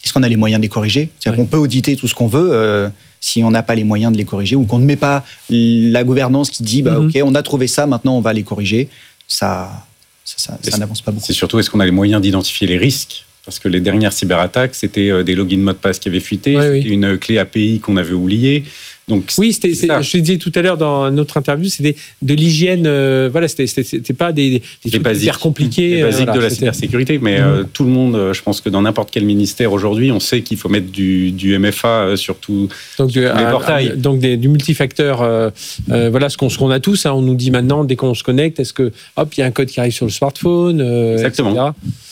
est-ce qu'on a les moyens de les corriger ? C'est-à-dire ouais. qu'on peut auditer tout ce qu'on veut euh, si on n'a pas les moyens de les corriger ou qu'on ne met pas la gouvernance qui dit bah, mm-hmm. ok, on a trouvé ça, maintenant on va les corriger. Ça, ça, ça, ça n'avance pas beaucoup. C'est surtout est-ce qu'on a les moyens d'identifier les risques ? Parce que les dernières cyberattaques, c'était des logins mot de passe qui avaient fuité, ouais, c'était oui. une clé A P I qu'on avait oubliée. Donc, oui, c'était, c'est, je te disais tout à l'heure dans notre interview, c'était de l'hygiène. Euh, voilà, c'était, c'était, c'était pas des, des trucs basiques, hyper compliqués. Les basiques euh, voilà, de la c'était... cybersécurité, mais mmh. euh, tout le monde, je pense que dans n'importe quel ministère aujourd'hui, on sait qu'il faut mettre du, du M F A sur tous les un, portails. Un, donc des, du multifacteur. Euh, euh, voilà ce qu'on, ce qu'on a tous. Hein, on nous dit maintenant dès qu'on se connecte, est-ce que hop, il y a un code qui arrive sur le smartphone, euh, exactement. et cetera.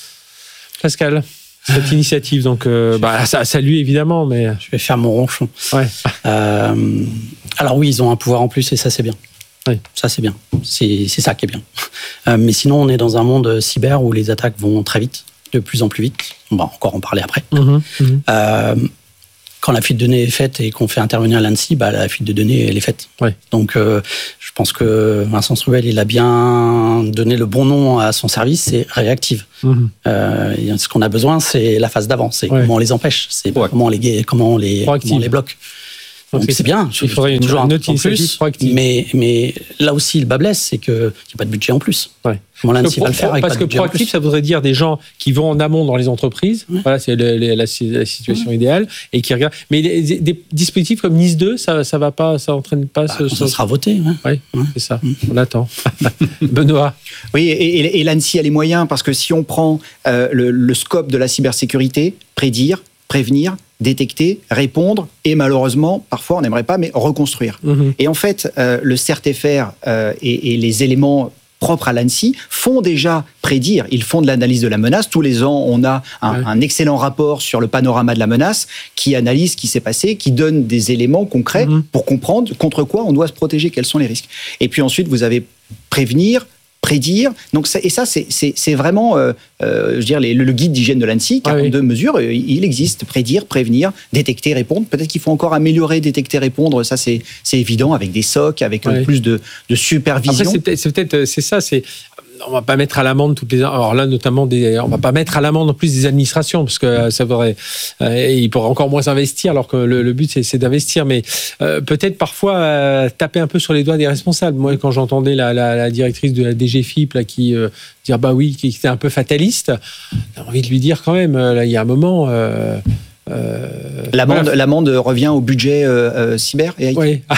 Pascal. Cette initiative, donc euh, bah, ça salue évidemment, mais je vais faire mon ronchon. Ouais. Euh, alors oui, ils ont un pouvoir en plus et ça c'est bien. Oui. Ça c'est bien. C'est, c'est ça qui est bien. Euh, mais sinon, on est dans un monde cyber où les attaques vont très vite, de plus en plus vite. On va encore en parler après. Mmh, mmh. Euh, quand la fuite de données est faite et qu'on fait intervenir l'ANSSI, bah, la fuite de données, elle est faite. Ouais. Donc, euh, je pense que Vincent Struwel, il a bien donné le bon nom à son service, c'est réactive. Mmh. Euh, ce qu'on a besoin, c'est la phase d'avant, c'est ouais. comment on les empêche, c'est ouais. comment on les, comment on les, comment on les bloque. Donc, Donc c'est, c'est bien, il faudrait une, toujours une un autre initiative proactive. Mais, mais là aussi, le bas blesse, c'est qu'il n'y a pas de budget en plus. Ouais. Comment l'ANSSI va le faire avec Parce pas que de budget proactif, ça voudrait dire des gens qui vont en amont dans les entreprises. Ouais. Voilà, c'est le, le, la, la situation ouais. idéale et qui regardent. Mais des, des, des dispositifs comme NIS deux, ça, ça va pas, ça entraîne pas. Bah, ce, ça ce... sera voté. Ouais. Oui, ouais. c'est ça. Mmh. On attend. Benoît. Oui, et, et, et l'ANSSI a les moyens parce que si on prend euh, le, le scope de la cybersécurité, prédire, prévenir, détecter, répondre et malheureusement, parfois on n'aimerait pas, mais reconstruire. Mmh. Et en fait, euh, le C E R T F R euh, et, et les éléments propres à l'ANSSI font déjà prédire, ils font de l'analyse de la menace. Tous les ans, on a un, ouais. un excellent rapport sur le panorama de la menace qui analyse ce qui s'est passé, qui donne des éléments concrets mmh. pour comprendre contre quoi on doit se protéger, quels sont les risques. Et puis ensuite, vous avez prévenir, prédire. Donc, et ça, c'est, c'est, c'est vraiment euh, euh, je veux dire, les, le guide d'hygiène de l'ANSSI, quarante-deux ah oui. mesures, il existe. Prédire, prévenir, détecter, répondre. Peut-être qu'il faut encore améliorer, détecter, répondre. Ça, c'est, c'est évident, avec des S O C, avec ouais. plus de, de supervision. Après, c'est peut-être, c'est, peut-être, c'est ça, c'est... On va pas mettre à l'amende toutes les. Alors là, notamment, des... on va pas mettre à l'amende en plus des administrations parce que ça voudrait. Euh, ils pourraient encore moins investir, alors que le, le but c'est, c'est d'investir. Mais euh, peut-être parfois euh, taper un peu sur les doigts des responsables. Moi, quand j'entendais la, la, la directrice de la D G F I P là, qui euh, dire bah oui, qui était un peu fataliste, j'ai envie de lui dire quand même. Là, il y a un moment. Euh, euh, l'amende, voilà. l'amende revient au budget euh, euh, cyber et I T. Oui.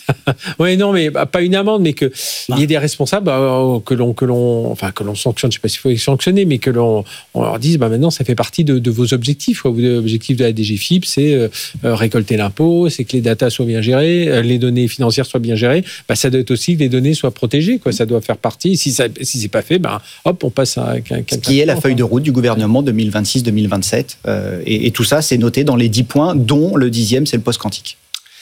Oui, non, mais pas une amende, mais qu'il y ait des responsables euh, que l'on, que l'on, enfin que l'on sanctionne. Je ne sais pas s'il faut les sanctionner, mais que l'on on leur dise, bah maintenant, ça fait partie de, de vos objectifs. Quoi. L'objectif de la D G F I P, c'est euh, récolter l'impôt, c'est que les datas soient bien gérées, euh, les données financières soient bien gérées. Bah, ça doit être aussi que les données soient protégées. Quoi. Ça doit faire partie. Si ça, si c'est pas fait, bah, hop, on passe à quelqu'un. Ce qui est la feuille de route du gouvernement deux mille vingt-six deux mille vingt-sept, euh, et, et tout ça, c'est noté dans les dix points, dont le dixième, c'est le post-quantique.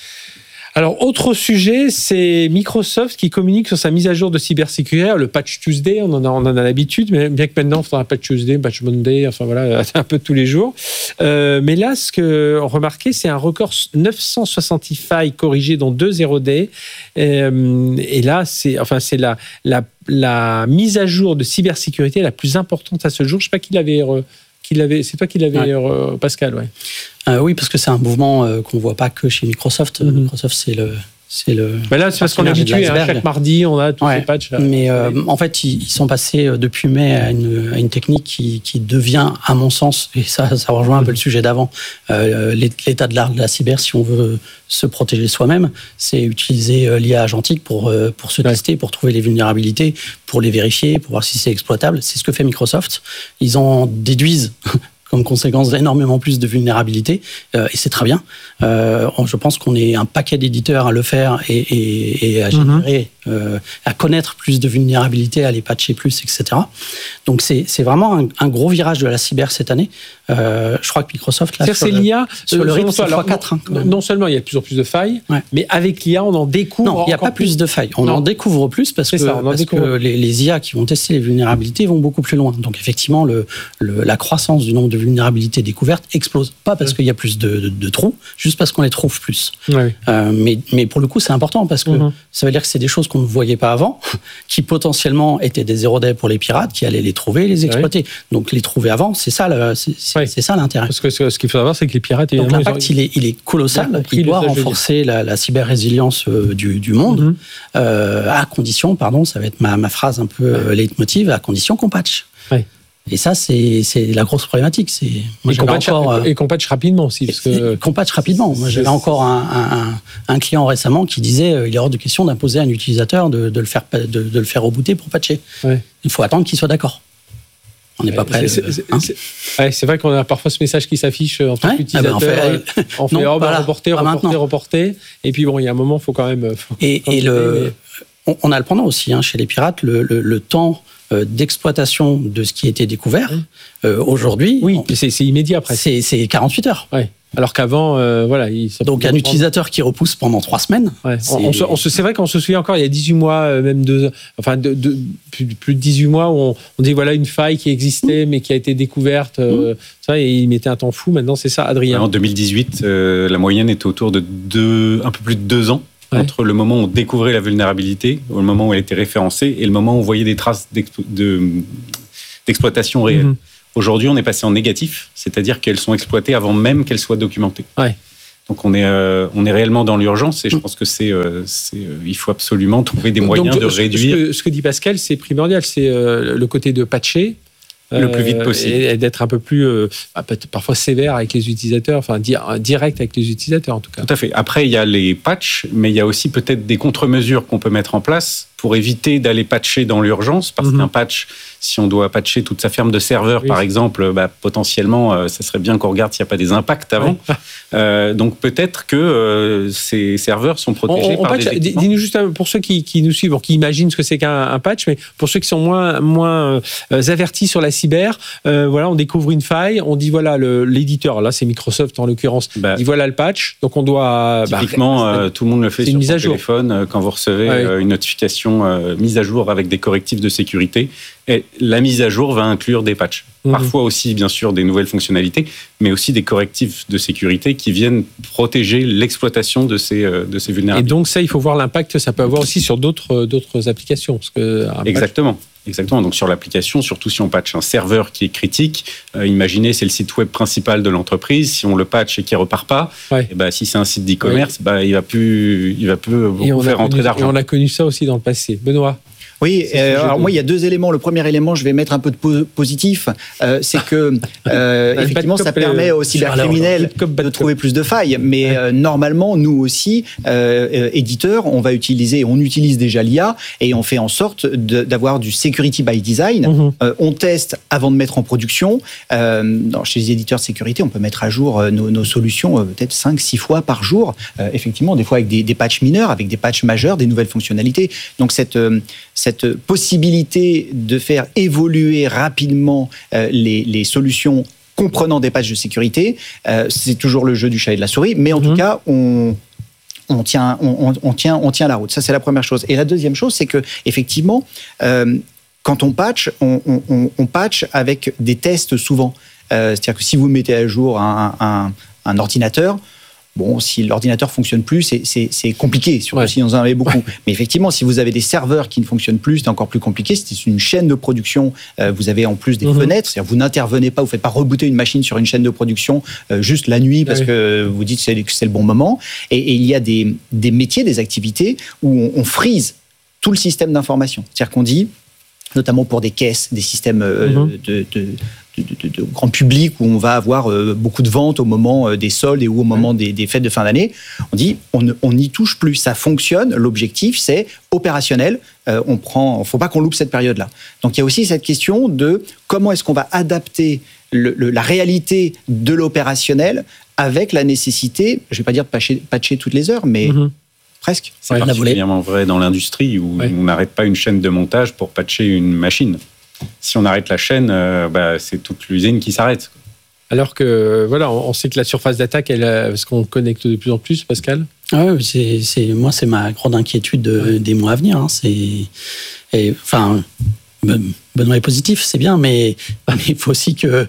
Alors, autre sujet, c'est Microsoft qui communique sur sa mise à jour de cybersécurité, le Patch Tuesday, on en a, on en a l'habitude, mais bien que maintenant, on fera un Patch Tuesday, Patch Monday, enfin voilà, un peu tous les jours. Euh, mais là, ce qu'on remarquait, c'est un record neuf cent soixante failles corrigées, dont deux zéro day. Euh, et là, c'est, enfin, c'est la, la, la mise à jour de cybersécurité la plus importante à ce jour. Je ne sais pas qui l'avait... Euh, Qui l'avait, c'est toi qui l'avais, ouais. euh, Pascal, ouais. Euh, oui, parce que c'est un mouvement euh, qu'on ne voit pas que chez Microsoft. Mm-hmm. Microsoft, c'est le... C'est le ben là, c'est parce qu'on est habitué, hein, chaque mardi, on a tous ouais. ces patchs. Là. Mais euh, en fait, ils, ils sont passés depuis mai à une, à une technique qui, qui devient, à mon sens, et ça, ça rejoint un peu le sujet d'avant, euh, l'état de l'art de la cyber, si on veut se protéger soi-même, c'est utiliser l'I A agentique pour, pour se tester, ouais. pour trouver les vulnérabilités, pour les vérifier, pour voir si c'est exploitable. C'est ce que fait Microsoft. Ils en déduisent comme conséquence énormément plus de vulnérabilité, euh, et c'est très bien. Euh, je pense qu'on est un paquet d'éditeurs à le faire et, et, et à générer, mm-hmm. euh, à connaître plus de vulnérabilités, à les patcher plus, et cetera. Donc c'est, c'est vraiment un, un gros virage de la cyber cette année. Euh, je crois que Microsoft, là, sur, c'est le, l'I A, sur le rythme, c'est fois quatre. Hein, non, non seulement il y a de plus en plus de failles, ouais. mais avec l'I A, on en découvre. Non, il n'y a pas plus, plus de failles. On non. en découvre plus parce, que, ça, parce que les, les I A qui vont tester les vulnérabilités vont beaucoup plus loin. Donc effectivement, le, le, la croissance du nombre de vulnérabilités découvertes explose. Pas parce ouais. qu'il y a plus de, de, de trous, juste parce qu'on les trouve plus. Ouais. Euh, mais, mais pour le coup, c'est important parce que mmh. ça veut dire que c'est des choses qu'on ne voyait pas avant, qui potentiellement étaient des zéro day pour les pirates, qui allaient les trouver et les exploiter. Ouais. Donc les trouver avant, c'est ça, le, c'est, c'est, ouais. c'est ça l'intérêt. Parce que ce qu'il faut savoir, c'est que les pirates... Donc l'impact, ils ont... il, est, il est colossal. Il doit renforcer la, la cyber-résilience du, du monde, mm-hmm. euh, à condition, pardon, ça va être ma, ma phrase un peu ouais. leitmotiv, à condition qu'on patch. Ouais. Et ça, c'est, c'est la grosse problématique. C'est, moi, et, qu'on patch, encore, et qu'on patch rapidement aussi. Parce que... Qu'on patch rapidement. Moi, j'avais encore un, un, un client récemment qui disait euh, il est hors de question d'imposer à un utilisateur de, de, le, faire, de, de le faire rebooter pour patcher. Ouais. Il faut attendre qu'il soit d'accord. On n'est pas prêt. C'est, c'est, hein c'est, ouais, c'est vrai qu'on a parfois ce message qui s'affiche en tant ouais, qu'utilisateur. Ah ben on fait, on fait non, oh, bah, reporter, reporter, maintenant. reporter. Et puis bon, il y a un moment, il faut quand même... Faut et et le, mais... on a le pendant aussi, hein, chez les pirates, le, le, le temps... d'exploitation de ce qui a été découvert, euh, aujourd'hui... Oui, on, c'est, c'est immédiat après. C'est, c'est quarante-huit heures. Ouais. Alors qu'avant, euh, voilà... Il, Donc un prendre... utilisateur qui repousse pendant trois semaines... Ouais. C'est... On, on se, on se, c'est vrai qu'on se souvient encore, il y a dix-huit mois, même deux... Enfin, de, de, plus, plus de dix-huit mois, où on, on dit, voilà, une faille qui existait, mmh. mais qui a été découverte, euh, mmh. ça, et il mettait un temps fou. Maintenant, c'est ça, Adrien. En deux mille dix-huit, euh, la moyenne était autour de deux, un peu plus de deux ans. Ouais. Entre le moment où on découvrait la vulnérabilité, le moment où elle était référencée, et le moment où on voyait des traces de, d'exploitation réelle. Mmh. Aujourd'hui, on est passé en négatif, c'est-à-dire qu'elles sont exploitées avant même qu'elles soient documentées. Ouais. Donc on est, euh, on est réellement dans l'urgence, et je pense que c'est, euh, c'est, euh, il faut absolument trouver des moyens Donc, de ce, réduire... Ce que, ce que dit Pascal, c'est primordial, c'est euh, le côté de patcher, le plus vite possible. Et d'être un peu plus, euh, parfois sévère avec les utilisateurs, enfin direct avec les utilisateurs en tout cas. Tout à fait. Après, il y a les patchs, mais il y a aussi peut-être des contre-mesures qu'on peut mettre en place pour éviter d'aller patcher dans l'urgence, parce mm-hmm. qu'un patch, si on doit patcher toute sa ferme de serveurs, oui. par exemple, bah, potentiellement, euh, ça serait bien qu'on regarde s'il n'y a pas des impacts avant. Oui. Euh, donc peut-être que euh, ces serveurs sont protégés on, on par patch, des équipements. Dis-nous juste, pour ceux qui, qui nous suivent, qui imaginent ce que c'est qu'un un patch, mais pour ceux qui sont moins, moins euh, avertis sur la cyber, euh, voilà, on découvre une faille, on dit voilà, le, l'éditeur, là c'est Microsoft en l'occurrence, bah, dit voilà le patch, donc on doit... Typiquement, bah, euh, tout le monde le fait sur son téléphone, euh, quand vous recevez ouais. euh, une notification Euh, mise à jour avec des correctifs de sécurité. Et la mise à jour va inclure des patchs. Mmh. Parfois aussi, bien sûr, des nouvelles fonctionnalités, mais aussi des correctifs de sécurité qui viennent protéger l'exploitation de ces, de ces vulnérabilités. Et donc ça, il faut voir l'impact que ça peut avoir aussi sur d'autres, d'autres applications. Parce que Exactement. Patch... Exactement. Donc sur l'application, surtout si on patche un serveur qui est critique, euh, imaginez c'est le site web principal de l'entreprise. Si on le patch et qu'il repart pas, ouais. et bah, si c'est un site d'e-commerce, ouais. bah, il va plus, il va plus vous faire rentrer d'argent. Et on a connu ça aussi dans le passé. Benoît. Oui, euh, alors moi il y a deux éléments. Le premier élément, je vais mettre un peu de po- positif, euh, c'est que euh, effectivement ça permet aux cybercriminels de trouver plus de failles. Mais ouais. euh, normalement, nous aussi, euh, euh, éditeurs, on va utiliser, on utilise déjà l'I A et on fait en sorte de, d'avoir du security by design. Mm-hmm. Euh, on teste avant de mettre en production. Euh, dans, chez les éditeurs de sécurité, on peut mettre à jour euh, nos, nos solutions euh, peut-être cinq, six fois par jour. Euh, effectivement, des fois avec des, des patchs mineurs, avec des patchs majeurs, des nouvelles fonctionnalités. Donc cette euh, cette Cette possibilité de faire évoluer rapidement euh, les, les solutions comprenant des patchs de sécurité, euh, c'est toujours le jeu du chat et de la souris, mais en mmh. tout cas, on, on, tient, on, on, tient, on tient la route. Ça, c'est la première chose. Et la deuxième chose, c'est que effectivement, euh, quand on patch, on, on, on patch avec des tests souvent. Euh, c'est-à-dire que si vous mettez à jour un, un, un ordinateur, bon, si l'ordinateur fonctionne plus, c'est, c'est, c'est compliqué, surtout ouais. si vous en avez beaucoup. Ouais. Mais effectivement, si vous avez des serveurs qui ne fonctionnent plus, c'est encore plus compliqué. C'est une chaîne de production. Euh, vous avez en plus des mmh. fenêtres. C'est-à-dire vous n'intervenez pas, vous ne faites pas rebooter une machine sur une chaîne de production euh, juste la nuit parce ouais. que vous dites que c'est, que c'est le bon moment. Et, et il y a des, des métiers, des activités où on, on freeze tout le système d'information. C'est-à-dire qu'on dit, notamment pour des caisses, des systèmes euh, mmh. de... de De, de, de grand public où on va avoir euh, beaucoup de ventes au moment euh, des soldes et ou au moment des, des fêtes de fin d'année, on dit on ne, on n'y touche plus, ça fonctionne, l'objectif c'est opérationnel, euh, on prend, faut pas qu'on loupe cette période-là. Donc il y a aussi cette question de comment est-ce qu'on va adapter le, le, la réalité de l'opérationnel avec la nécessité, je vais pas dire de patcher, patcher toutes les heures, mais mm-hmm. presque. C'est ouais, particulièrement vrai dans l'industrie où ouais. on n'arrête pas une chaîne de montage pour patcher une machine. Si on arrête la chaîne, euh, bah, c'est toute l'usine qui s'arrête. Alors que, voilà, on sait que la surface d'attaque, elle, est-ce qu'on connecte de plus en plus, Pascal ? Ah ouais, c'est, c'est, moi, c'est ma grande inquiétude de, ouais. des mois à venir. Hein. C'est, et, enfin, Benoît est positif, c'est bien, mais, mais il faut aussi que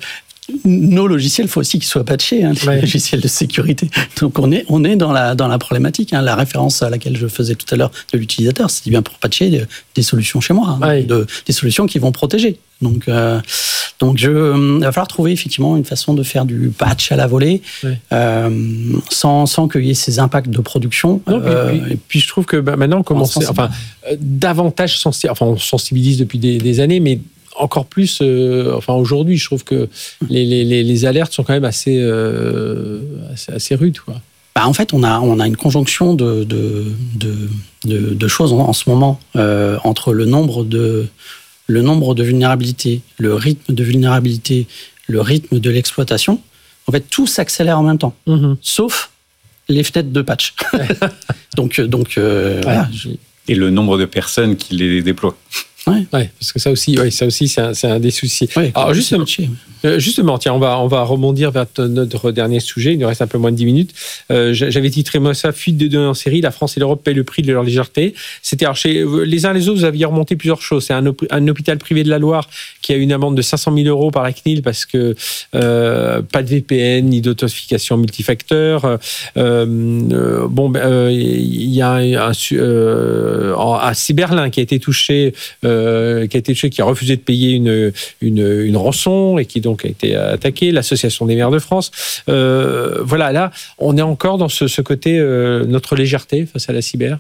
nos logiciels, il faut aussi qu'ils soient patchés, hein, les ouais. logiciels de sécurité. Donc on est, on est dans, la, dans la problématique. Hein. La référence à laquelle je faisais tout à l'heure de l'utilisateur, c'était bien pour patcher des, des solutions chez moi, hein, ouais. de, des solutions qui vont protéger. Donc, euh, donc je, euh, il va falloir trouver effectivement une façon de faire du patch à la volée, ouais. euh, sans, sans qu'il y ait ces impacts de production. Non, euh, puis, puis, et puis je trouve que bah, maintenant, on commence, enfin, euh, davantage sensibiliser, enfin, on sensibilise depuis des, des années, mais encore plus, euh, enfin aujourd'hui, je trouve que les, les, les alertes sont quand même assez, euh, assez, assez rudes, quoi. Bah en fait, on a, on a une conjonction de, de, de, de, de choses en, en ce moment euh, entre le nombre de, le nombre de vulnérabilités, le rythme de vulnérabilité, le rythme de l'exploitation. En fait, tout s'accélère en même temps, mm-hmm. sauf les fenêtres de patch. donc, donc euh, ouais. voilà. Et le nombre de personnes qui les déploient. Ouais. ouais, parce que ça aussi, ouais, ça aussi, c'est un, c'est un des soucis. Ouais, Alors justement, euh, justement, tiens, on va, on va rebondir vers notre dernier sujet. Il nous reste un peu moins de dix minutes. Euh, j'avais titré moi ça, fuite de données en série. La France et l'Europe payent le prix de leur légèreté. C'était alors chez les uns les autres, vous aviez remonté plusieurs choses. C'est un, un hôpital privé de la Loire qui a une amende de cinq cent mille euros par la C N I L parce que euh, pas de V P N ni d'authentification multifacteur. Euh, euh, bon, il euh, y a un, un euh, à Cyberlin qui a été touché. Euh, Euh, qui a été touché, qui a refusé de payer une, une, une rançon et qui donc a été attaqué, l'Association des maires de France. Euh, voilà, là, on est encore dans ce, ce côté, euh, notre légèreté face à la cyber.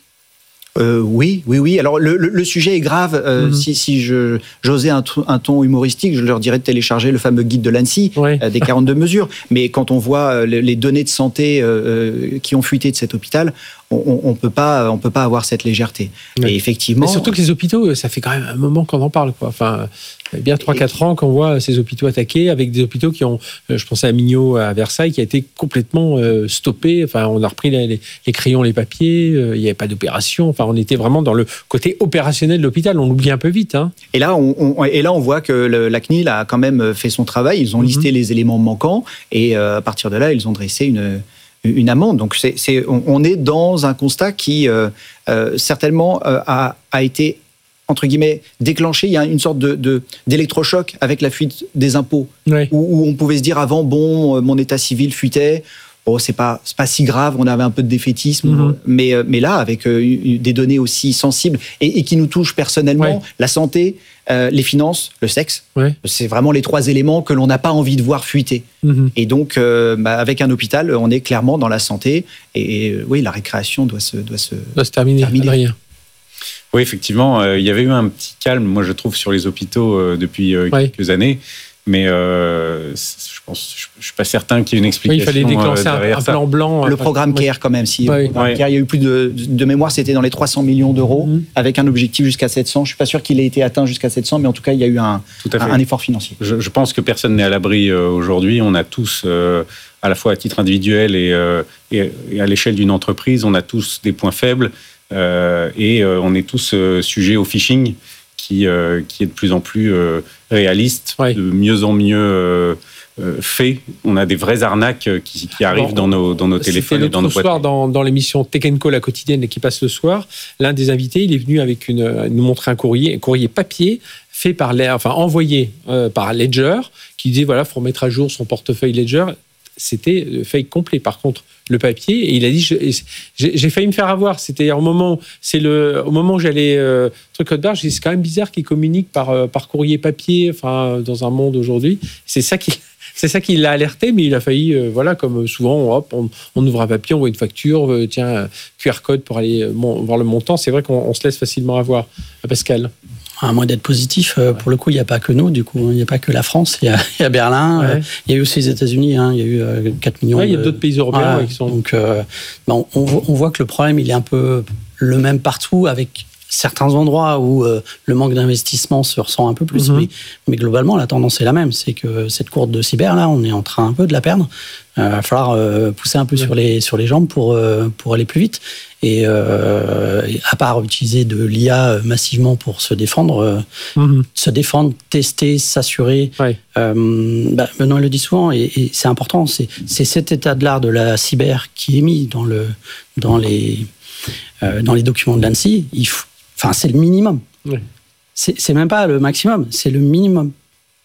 Euh, oui, oui, oui. Alors le, le, le sujet est grave. Euh, mm-hmm. Si, si je, j'osais un, un ton humoristique, je leur dirais de télécharger le fameux guide de l'ANSSI ouais. euh, des quarante-deux mesures. Mais quand on voit les, les données de santé euh, qui ont fuité de cet hôpital, on, on peut pas, on peut pas avoir cette légèreté. Ouais. Et effectivement. Mais surtout que les hôpitaux, ça fait quand même un moment qu'on en parle, quoi. Enfin, il y a bien trois quatre ans qu'on voit ces hôpitaux attaqués avec des hôpitaux qui ont, je pensais à Mignot à Versailles, qui a été complètement euh, stoppé. Enfin, on a repris les, les, les crayons, les papiers. Euh, il n'y avait pas d'opération. Enfin, on était vraiment dans le côté opérationnel de l'hôpital. On l'oublie un peu vite, hein. Et là, on, on, et là, on voit que le, la C N I L a quand même fait son travail. Ils ont mm-hmm. listé les éléments manquants et euh, à partir de là, ils ont dressé une une amende. Donc, c'est, c'est, on est dans un constat qui, euh, euh, certainement, euh, a, a été, entre guillemets, déclenché. Il y a une sorte de, de, d'électrochoc avec la fuite des impôts, ouais. où, où on pouvait se dire avant, bon, mon état civil fuitait, oh, c'est pas, c'est pas si grave, on avait un peu de défaitisme. Mm-hmm. Mais, mais là, avec euh, des données aussi sensibles et, et qui nous touchent personnellement, ouais. la santé, euh, les finances, le sexe, ouais. c'est vraiment les trois éléments que l'on n'a pas envie de voir fuiter. Mm-hmm. Et donc, euh, bah, avec un hôpital, on est clairement dans la santé. Et, et oui, la récréation doit se, doit se, doit se terminer. terminer. Rien. Oui, effectivement, euh, il y avait eu un petit calme, moi je trouve, sur les hôpitaux euh, depuis euh, ouais. quelques années. Mais euh, je pense, je, je suis pas certain qu'il y ait une explication. Oui, il fallait déclencher euh, un, un plan blanc. Le programme C A R E quand même. Si ouais. ouais. C A R E, il y a eu plus de, de mémoire, c'était dans les trois cents millions d'euros, mmh. avec un objectif jusqu'à sept cents. Je suis pas sûr qu'il ait été atteint jusqu'à sept cents, mais en tout cas, il y a eu un, un, un effort financier. Je, je pense que personne n'est à l'abri euh, aujourd'hui. On a tous, euh, à la fois à titre individuel et, euh, et, et à l'échelle d'une entreprise, on a tous des points faibles euh, et euh, on est tous euh, sujets au phishing. Qui, euh, qui est de plus en plus euh, réaliste, ouais. de mieux en mieux euh, euh, fait. On a des vraies arnaques qui, qui arrivent bon, dans nos, dans nos téléphones et dans nos boîtes. Ce soir, dans, dans l'émission Tech and Co, la quotidienne qui passe le soir, l'un des invités, il est venu avec une, nous montrer un courrier, un courrier papier fait par, enfin envoyé euh, par Ledger, qui disait voilà, faut mettre à jour son portefeuille Ledger. C'était fake complet. Par contre, le papier, et il a dit, je, j'ai, j'ai failli me faire avoir. C'était au moment, c'est le, au moment où j'allais euh, truc code barre, j'ai dit, c'est quand même bizarre qu'ils communiquent par euh, par courrier papier, enfin dans un monde aujourd'hui. C'est ça qui, c'est ça qui l'a alerté, mais il a failli, euh, voilà, comme souvent, hop, on, on ouvre un papier, on voit une facture, euh, tiens, Q R code pour aller euh, mon, voir le montant. C'est vrai qu'on on se laisse facilement avoir. Pascal. À moins d'être positif, euh, pour le coup, il n'y a pas que nous, du coup, il n'y a pas que la France, il y a, il y a Berlin, ouais. euh, il y a eu aussi les États-Unis, hein, il y a eu euh, quatre millions. Ouais, de... il y a d'autres pays européens ouais, ouais, qui sont. Donc, euh, bon, on, on voit que le problème, il est un peu le même partout, avec certains endroits où euh, le manque d'investissement se ressent un peu plus. Mm-hmm. Mais, mais globalement, la tendance est la même. C'est que cette courbe de cyber, là, on est en train un peu de la perdre. Il euh, va falloir euh, pousser un peu ouais. sur, les, sur les jambes pour, euh, pour aller plus vite. Et, euh, et à part utiliser de l'I A massivement pour se défendre, euh, mm-hmm. se défendre, tester, s'assurer. Ouais. Euh, bah, Benoît le dit souvent, et, et c'est important, c'est, c'est cet état de l'art de la cyber qui est mis dans, le, dans, les, euh, dans les documents de l'ANSSI. Il faut, enfin, c'est le minimum. Ouais. C'est, c'est même pas le maximum, c'est le minimum.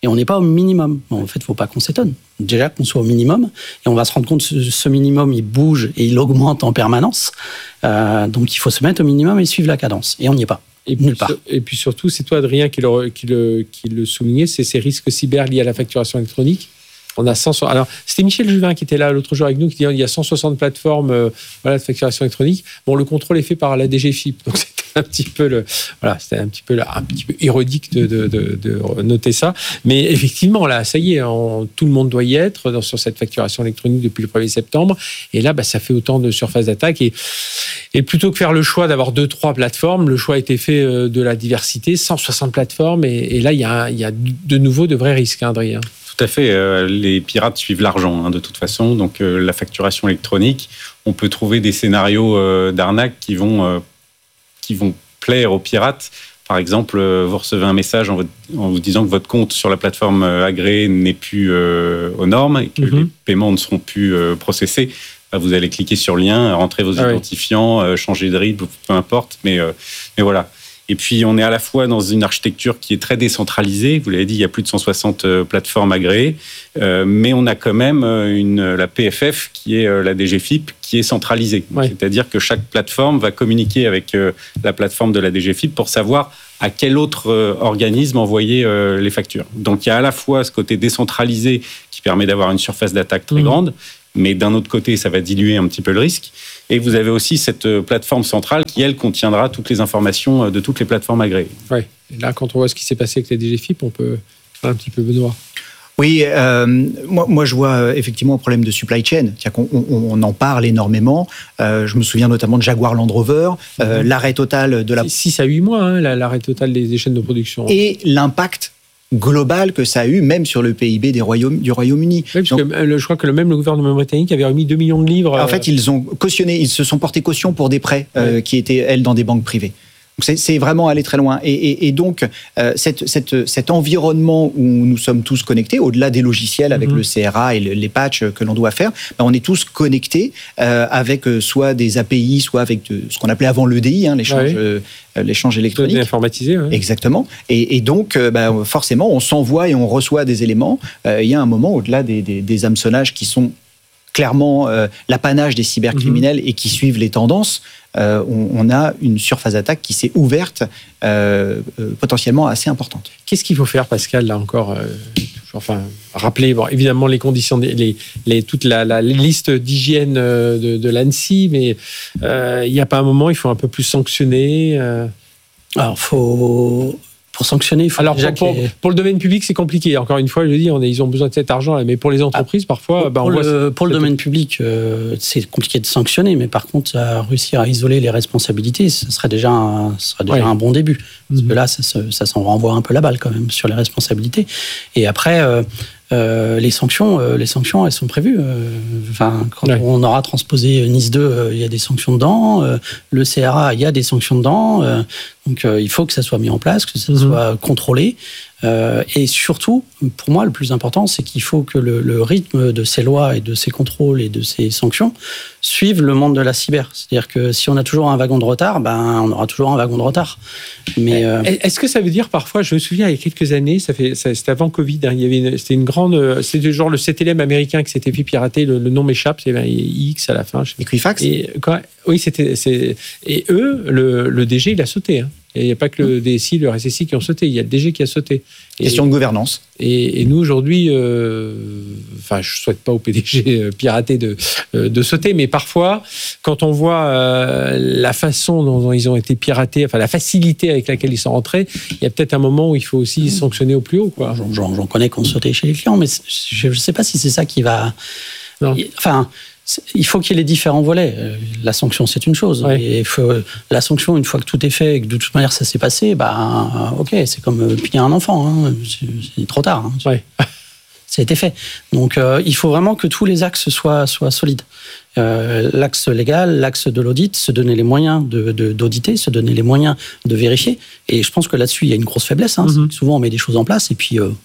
et on n'est pas au minimum. Bon, en fait, il ne faut pas qu'on s'étonne. Déjà qu'on soit au minimum, et on va se rendre compte que ce minimum, il bouge et il augmente en permanence. Euh, donc, il faut se mettre au minimum et suivre la cadence. Et on n'y est pas. Et puis, et puis surtout, c'est toi, Adrien, qui le, qui le, qui le soulignait, c'est ces risques cyber liés à la facturation électronique. On a cent soixante. Alors, c'était Michel Juvin qui était là l'autre jour avec nous, qui disait qu'il y a cent soixante plateformes euh, voilà, de facturation électronique. Bon, le contrôle est fait par la D G F I P, donc c'était un petit peu le, voilà, c'était un petit peu, un petit peu érodique de, de, de, de noter ça. Mais effectivement, là, ça y est, on, tout le monde doit y être dans, sur cette facturation électronique depuis le premier septembre. Et là, bah, ça fait autant de surface d'attaque. Et, et plutôt que faire le choix d'avoir deux, trois plateformes, le choix a été fait de la diversité, cent soixante plateformes. Et, et là, il y a, il y a de nouveau de vrais risques, hein, Adrien. Tout à fait. Euh, les pirates suivent l'argent, hein, de toute façon. Donc, euh, la facturation électronique, on peut trouver des scénarios euh, d'arnaque qui vont, euh, qui vont plaire aux pirates. Par exemple, euh, vous recevez un message en, en vous disant que votre compte sur la plateforme euh, agréée n'est plus euh, aux normes et que mm-hmm. les paiements ne seront plus euh, processés. Bah, vous allez cliquer sur le lien, rentrer vos ah identifiants, oui. euh, changer de R I B, peu importe. Mais, euh, mais voilà. Et puis, on est à la fois dans une architecture qui est très décentralisée. Vous l'avez dit, il y a plus de cent soixante plateformes agréées. Euh, mais on a quand même une, la P F F, qui est la D G F I P, qui est centralisée. Ouais. C'est-à-dire que chaque plateforme va communiquer avec la plateforme de la D G F I P pour savoir à quel autre organisme envoyer les factures. Donc, il y a à la fois ce côté décentralisé qui permet d'avoir une surface d'attaque très mmh. grande, mais d'un autre côté, ça va diluer un petit peu le risque. Et vous avez aussi cette plateforme centrale qui, elle, contiendra toutes les informations de toutes les plateformes agréées. Oui, et là, quand on voit ce qui s'est passé avec la D G F I P, on peut faire un petit peu Benoît. Oui, euh, moi, moi je vois euh, effectivement un problème de supply chain. C'est-à-dire qu'on on, on en parle énormément. Euh, je me souviens notamment de Jaguar Land Rover, euh, mmh. l'arrêt total de la... six à huit mois, hein, l'arrêt total des, des chaînes de production. Et l'impact global que ça a eu, même sur le P I B des Royaumes, du Royaume-Uni. Oui, parce Donc, que le, je crois que le même le gouvernement britannique avait remis deux millions de livres. En fait, ils ont cautionné, ils se sont portés caution pour des prêts ouais. euh, qui étaient, elles, dans des banques privées. C'est, c'est vraiment aller très loin. Et, et, et donc, euh, cette, cette, cet environnement où nous sommes tous connectés, au-delà des logiciels avec mmh. le C R A et le, les patchs que l'on doit faire, ben on est tous connectés euh, avec euh, soit des A P I, soit avec de, ce qu'on appelait avant l'E D I, hein, l'échange, ouais. euh, l'échange électronique. Informatisé. Ouais. Exactement. Et, et donc, euh, ben, forcément, on s'envoie et on reçoit des éléments. Euh, il y a un moment, au-delà des, des, des hameçonnages qui sont clairement euh, l'apanage des cybercriminels mmh. et qui suivent les tendances, euh, on, on a une surface d'attaque qui s'est ouverte euh, euh, potentiellement assez importante. Qu'est-ce qu'il faut faire, Pascal, là encore euh, enfin, rappeler, bon, évidemment, les conditions, les, les, toute la, la liste d'hygiène de, de l'ANSSI, mais euh, il n'y a pas un moment, il faut un peu plus sanctionner euh... Alors, il faut... Pour sanctionner, il faut Alors, déjà pour, que les... pour le domaine public, c'est compliqué. Encore une fois, je dis, on est, ils ont besoin de cet argent, mais pour les entreprises, ah, parfois... Pour, bah, on pour, voit le, ça, pour le domaine public, euh, c'est compliqué de sanctionner, mais par contre, à réussir à isoler les responsabilités, ce serait déjà un, ce serait déjà ouais. un bon début. Parce mmh. que là, ça, ça s'en renvoie un peu la balle quand même sur les responsabilités. Et après... Euh, Euh, les sanctions, euh, les sanctions, elles sont prévues. Euh, enfin, quand ouais. on aura transposé NIS deux, euh, il y a des sanctions dedans. Euh, le C R A, il y a des sanctions dedans. Euh, donc, euh, il faut que ça soit mis en place, que ça mmh. soit contrôlé. Euh, et surtout, pour moi, le plus important, c'est qu'il faut que le, le rythme de ces lois et de ces contrôles et de ces sanctions suive le monde de la cyber. C'est-à-dire que si on a toujours un wagon de retard, ben, on aura toujours un wagon de retard. Mais euh... est-ce que ça veut dire parfois, je me souviens, il y a quelques années, ça fait, ça, c'était avant Covid, hein, il y avait une, c'était une grande, c'était genre le sept L M américain qui s'était fait pirater, le, le nom m'échappe, c'est X à la fin. Equifax. Et quoi, oui, c'était, c'est, et eux, le, le D G, il a sauté. Hein. Et il n'y a pas que le D S I, le R S S I qui ont sauté, il y a le D G qui a sauté. Et, Question de gouvernance. Et, et nous, aujourd'hui, euh, enfin, je ne souhaite pas au P D G piraté de, de sauter, mais parfois, quand on voit euh, la façon dont ils ont été piratés, enfin la facilité avec laquelle ils sont rentrés, il y a peut-être un moment où il faut aussi sanctionner au plus haut, quoi. J'en, j'en connais qu'on sautait chez les clients, mais je ne sais pas si c'est ça qui va... Non. Enfin... Il faut qu'il y ait les différents volets. La sanction, c'est une chose. Ouais. Et il faut, la sanction, une fois que tout est fait et que de toute manière ça s'est passé, bah, ok, c'est comme punir un enfant. Hein. C'est, c'est trop tard. Hein. Ouais. Ça a été fait. Donc, euh, il faut vraiment que tous les axes soient, soient solides. Euh, l'axe légal, l'axe de l'audit, se donner les moyens de, de, d'auditer, se donner les moyens de vérifier. Et je pense que là-dessus, il y a une grosse faiblesse. Hein. Mm-hmm. Souvent, on met des choses en place et puis... Euh,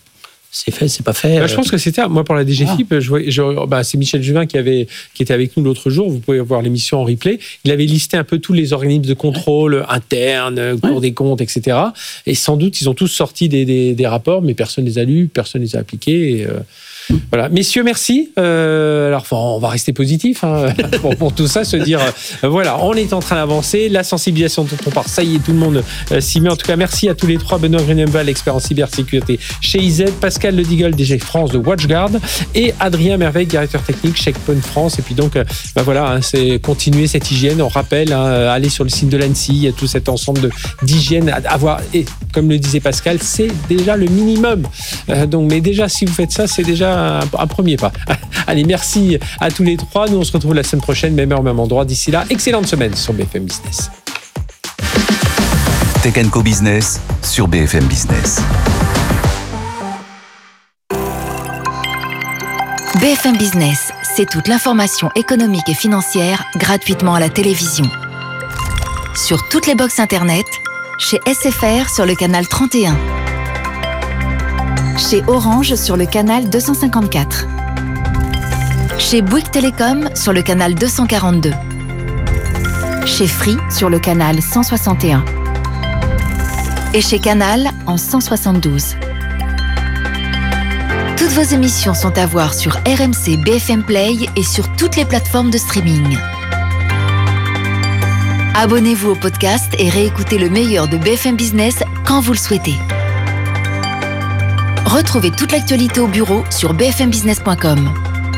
c'est fait, c'est pas fait. Bah, je pense que c'était, moi pour la D G F I P, ah. je vois, je, bah, c'est Michel Juvin qui, avait, qui était avec nous l'autre jour, vous pouvez voir l'émission en replay, il avait listé un peu tous les organismes de contrôle ouais. internes, Cour ouais. des comptes, et cetera. Et sans doute, ils ont tous sorti des, des, des rapports, mais personne ne les a lus, personne ne les a appliqués. Et, euh, voilà. Messieurs, merci. Euh, alors, on va rester positif hein, pour, pour tout ça, se dire, euh, voilà, on est en train d'avancer, la sensibilisation dont on parle, ça y est, tout le monde euh, s'y met. En tout cas, merci à tous les trois. Benoît Grunenval, expert en cybersécurité chez I Z, Pascal Ledigal, D G France de WatchGuard, et Adrien Merveille, directeur technique chez Checkpoint France. Et puis donc, euh, bah voilà, hein, c'est continuer cette hygiène. On rappelle, hein, aller sur le site de l'Annecy, il y a tout cet ensemble de, d'hygiène à avoir. Et comme le disait Pascal, c'est déjà le minimum. Euh, donc, mais déjà, si vous faites ça, c'est déjà Un, un premier pas. Allez, merci à tous les trois. Nous, on se retrouve la semaine prochaine, même heure, même endroit. D'ici là, excellente semaine sur B F M Business. Tech and Co Business sur B F M Business. B F M Business, c'est toute l'information économique et financière gratuitement à la télévision. Sur toutes les box Internet, chez S F R sur le canal trente et un. Chez Orange sur le canal deux cent cinquante-quatre. Chez Bouygues Télécom sur le canal deux cent quarante-deux. Chez Free sur le canal cent soixante et un. Et chez Canal en cent soixante-douze. Toutes vos émissions sont à voir sur R M C B F M Play et sur toutes les plateformes de streaming. Abonnez-vous au podcast et réécoutez le meilleur de B F M Business quand vous le souhaitez. Retrouvez toute l'actualité au bureau sur b f m business point com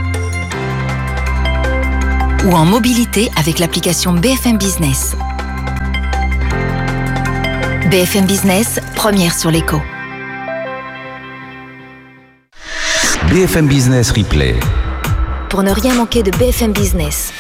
ou en mobilité avec l'application B F M Business. B F M Business, première sur l'écho. B F M Business Replay. Pour ne rien manquer de B F M Business.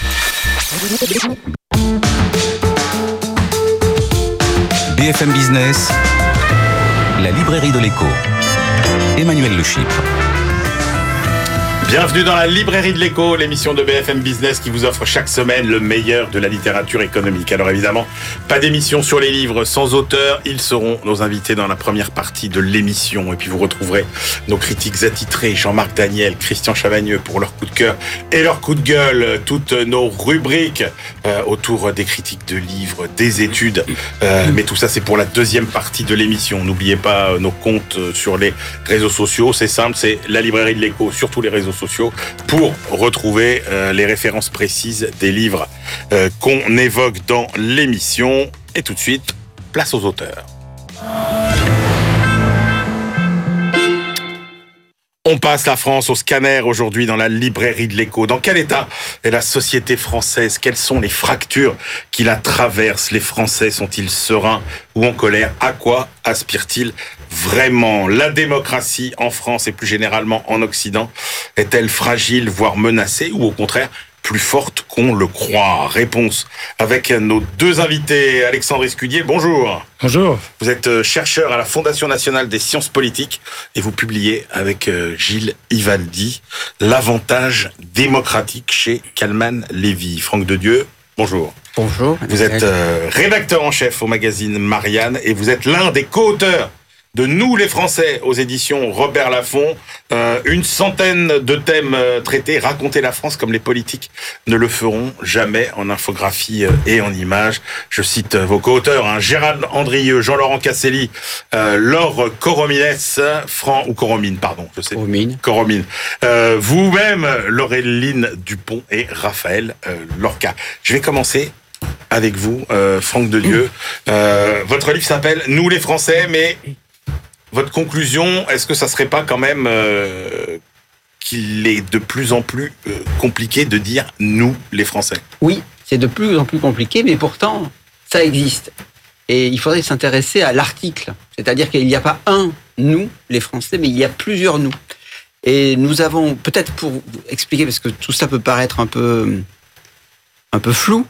B F M Business, la librairie de l'écho. Emmanuel Le Chypre. Bienvenue dans la librairie de l'écho, l'émission de B F M Business qui vous offre chaque semaine le meilleur de la littérature économique. Alors évidemment, pas d'émission sur les livres sans auteur. Ils seront nos invités dans la première partie de l'émission. Et puis vous retrouverez nos critiques attitrés, Jean-Marc Daniel, Christian Chavagneux pour leur coup de cœur et leur coup de gueule. Toutes nos rubriques euh, autour des critiques de livres, des études. Euh, mais tout ça, c'est pour la deuxième partie de l'émission. N'oubliez pas nos comptes sur les réseaux sociaux. C'est simple, c'est la librairie de l'écho sur tous les réseaux sociaux. sociaux pour retrouver euh, les références précises des livres euh, qu'on évoque dans l'émission. Et tout de suite, place aux auteurs. On passe la France au scanner aujourd'hui dans la librairie de l'écho. Dans quel état est la société française? Quelles sont les fractures qui la traversent? Les Français sont-ils sereins ou en colère? À quoi aspirent-ils vraiment? La démocratie en France et plus généralement en Occident est-elle fragile, voire menacée, ou au contraire plus forte qu'on le croit? Réponse avec nos deux invités. Alexandre Escudier, bonjour. Bonjour. Vous êtes chercheur à la Fondation nationale des sciences politiques et vous publiez avec Gilles Ivaldi L'avantage démocratique chez Kalman Levy. Franck Dedieu, bonjour. Bonjour. Vous êtes rédacteur en chef au magazine Marianne et vous êtes l'un des co-auteurs de Nous les Français aux éditions Robert Laffont. Euh, une centaine de thèmes euh, traités, raconter la France comme les politiques ne le feront jamais, en infographie euh, et en images. Je cite euh, vos co-auteurs, hein, Gérald Andrieux, Jean-Laurent Casselli, euh, Laure Coromines, Franck, ou Coromine, pardon, je sais. Coromine. Coromine. Euh, vous-même, Laureline Dupont et Raphaël euh, Lorca. Je vais commencer avec vous, euh, Franck Dedieu. Euh, votre livre s'appelle Nous les Français, mais votre conclusion, est-ce que ça serait pas quand même euh, qu'il est de plus en plus euh, compliqué de dire « nous, les Français » ? Oui, c'est de plus en plus compliqué, mais pourtant, ça existe. Et il faudrait s'intéresser à l'article. C'est-à-dire qu'il n'y a pas un « nous, les Français », mais il y a plusieurs « nous ». Et nous avons, peut-être pour vous expliquer, parce que tout ça peut paraître un peu, un peu flou,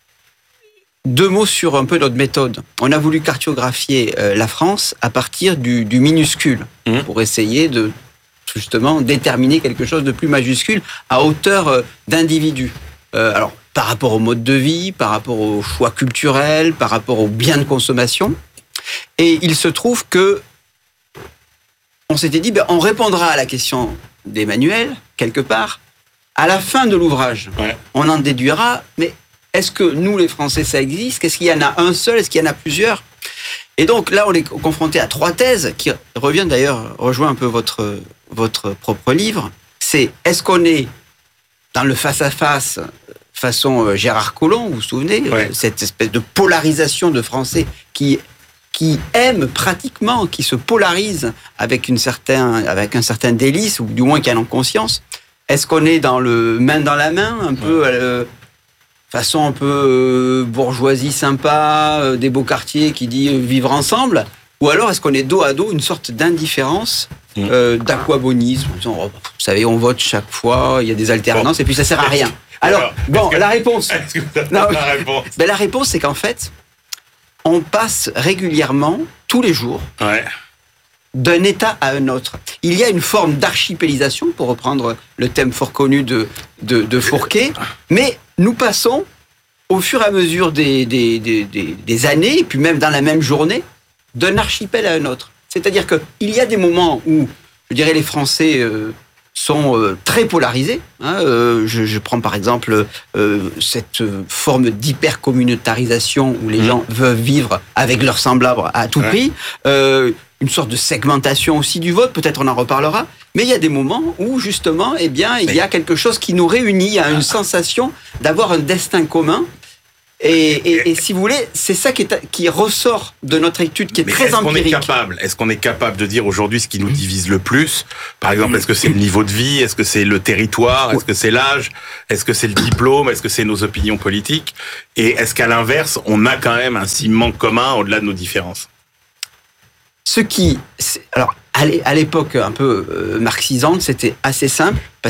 deux mots sur un peu notre méthode. On a voulu cartographier euh, la France à partir du, du minuscule, mmh. pour essayer de, justement, déterminer quelque chose de plus majuscule à hauteur euh, d'individus. Euh, alors, par rapport au mode de vie, par rapport aux choix culturels, par rapport aux biens de consommation. Et il se trouve que on s'était dit, ben, on répondra à la question d'Emmanuel, quelque part, à la fin de l'ouvrage. Ouais. On en déduira, mais est-ce que nous, les Français, ça existe? Est-ce qu'il y en a un seul? Est-ce qu'il y en a plusieurs? Et donc là, on est confronté à trois thèses, qui reviennent d'ailleurs, rejoint un peu votre, votre propre livre. C'est, est-ce qu'on est dans le face-à-face, façon Gérard Collomb, vous vous souvenez, ouais. cette espèce de polarisation de Français qui, qui aiment pratiquement, qui se polarisent avec, une certain, avec un certain délice, ou du moins qui en ont conscience. Est-ce qu'on est dans le main dans la main, un peu... Ouais. Euh, façon un peu euh, bourgeoisie sympa, euh, des beaux quartiers qui dit euh, vivre ensemble, ou alors est-ce qu'on est dos à dos, une sorte d'indifférence, euh, d'aquabonisme, en disant, oh, vous savez, on vote chaque fois, il y a des alternances, bon. Et puis ça sert à rien. Alors, alors bon, que, la réponse... Est-ce que vous avez non, la réponse ben, la réponse, c'est qu'en fait, on passe régulièrement, tous les jours, ouais. d'un état à un autre. Il y a une forme d'archipélisation, pour reprendre le thème fort connu de, de, de Fourquet, mais nous passons, au fur et à mesure des, des, des, des, des années, et puis même dans la même journée, d'un archipel à un autre. C'est-à-dire qu'il y a des moments où, je dirais, les Français euh, sont euh, très polarisés. Hein, euh, je, je prends par exemple euh, cette forme d'hyper-communautarisation où les mmh. gens veulent vivre avec leurs semblables à tout ouais. prix. Euh, une sorte de segmentation aussi du vote, peut-être on en reparlera, mais il y a des moments où justement, eh bien, il y a quelque chose qui nous réunit, il y a une sensation d'avoir un destin commun, et, et, et si vous voulez, c'est ça qui, est, qui ressort de notre étude, qui est mais très est-ce empirique. Qu'on est capable, est-ce qu'on est capable de dire aujourd'hui ce qui nous divise le plus? Par exemple, est-ce que c'est le niveau de vie? Est-ce que c'est le territoire? Est-ce que c'est l'âge? Est-ce que c'est le diplôme? Est-ce que c'est nos opinions politiques? Et est-ce qu'à l'inverse, on a quand même un ciment commun au-delà de nos différences? Ce qui, alors, à l'époque un peu marxisante, c'était assez simple.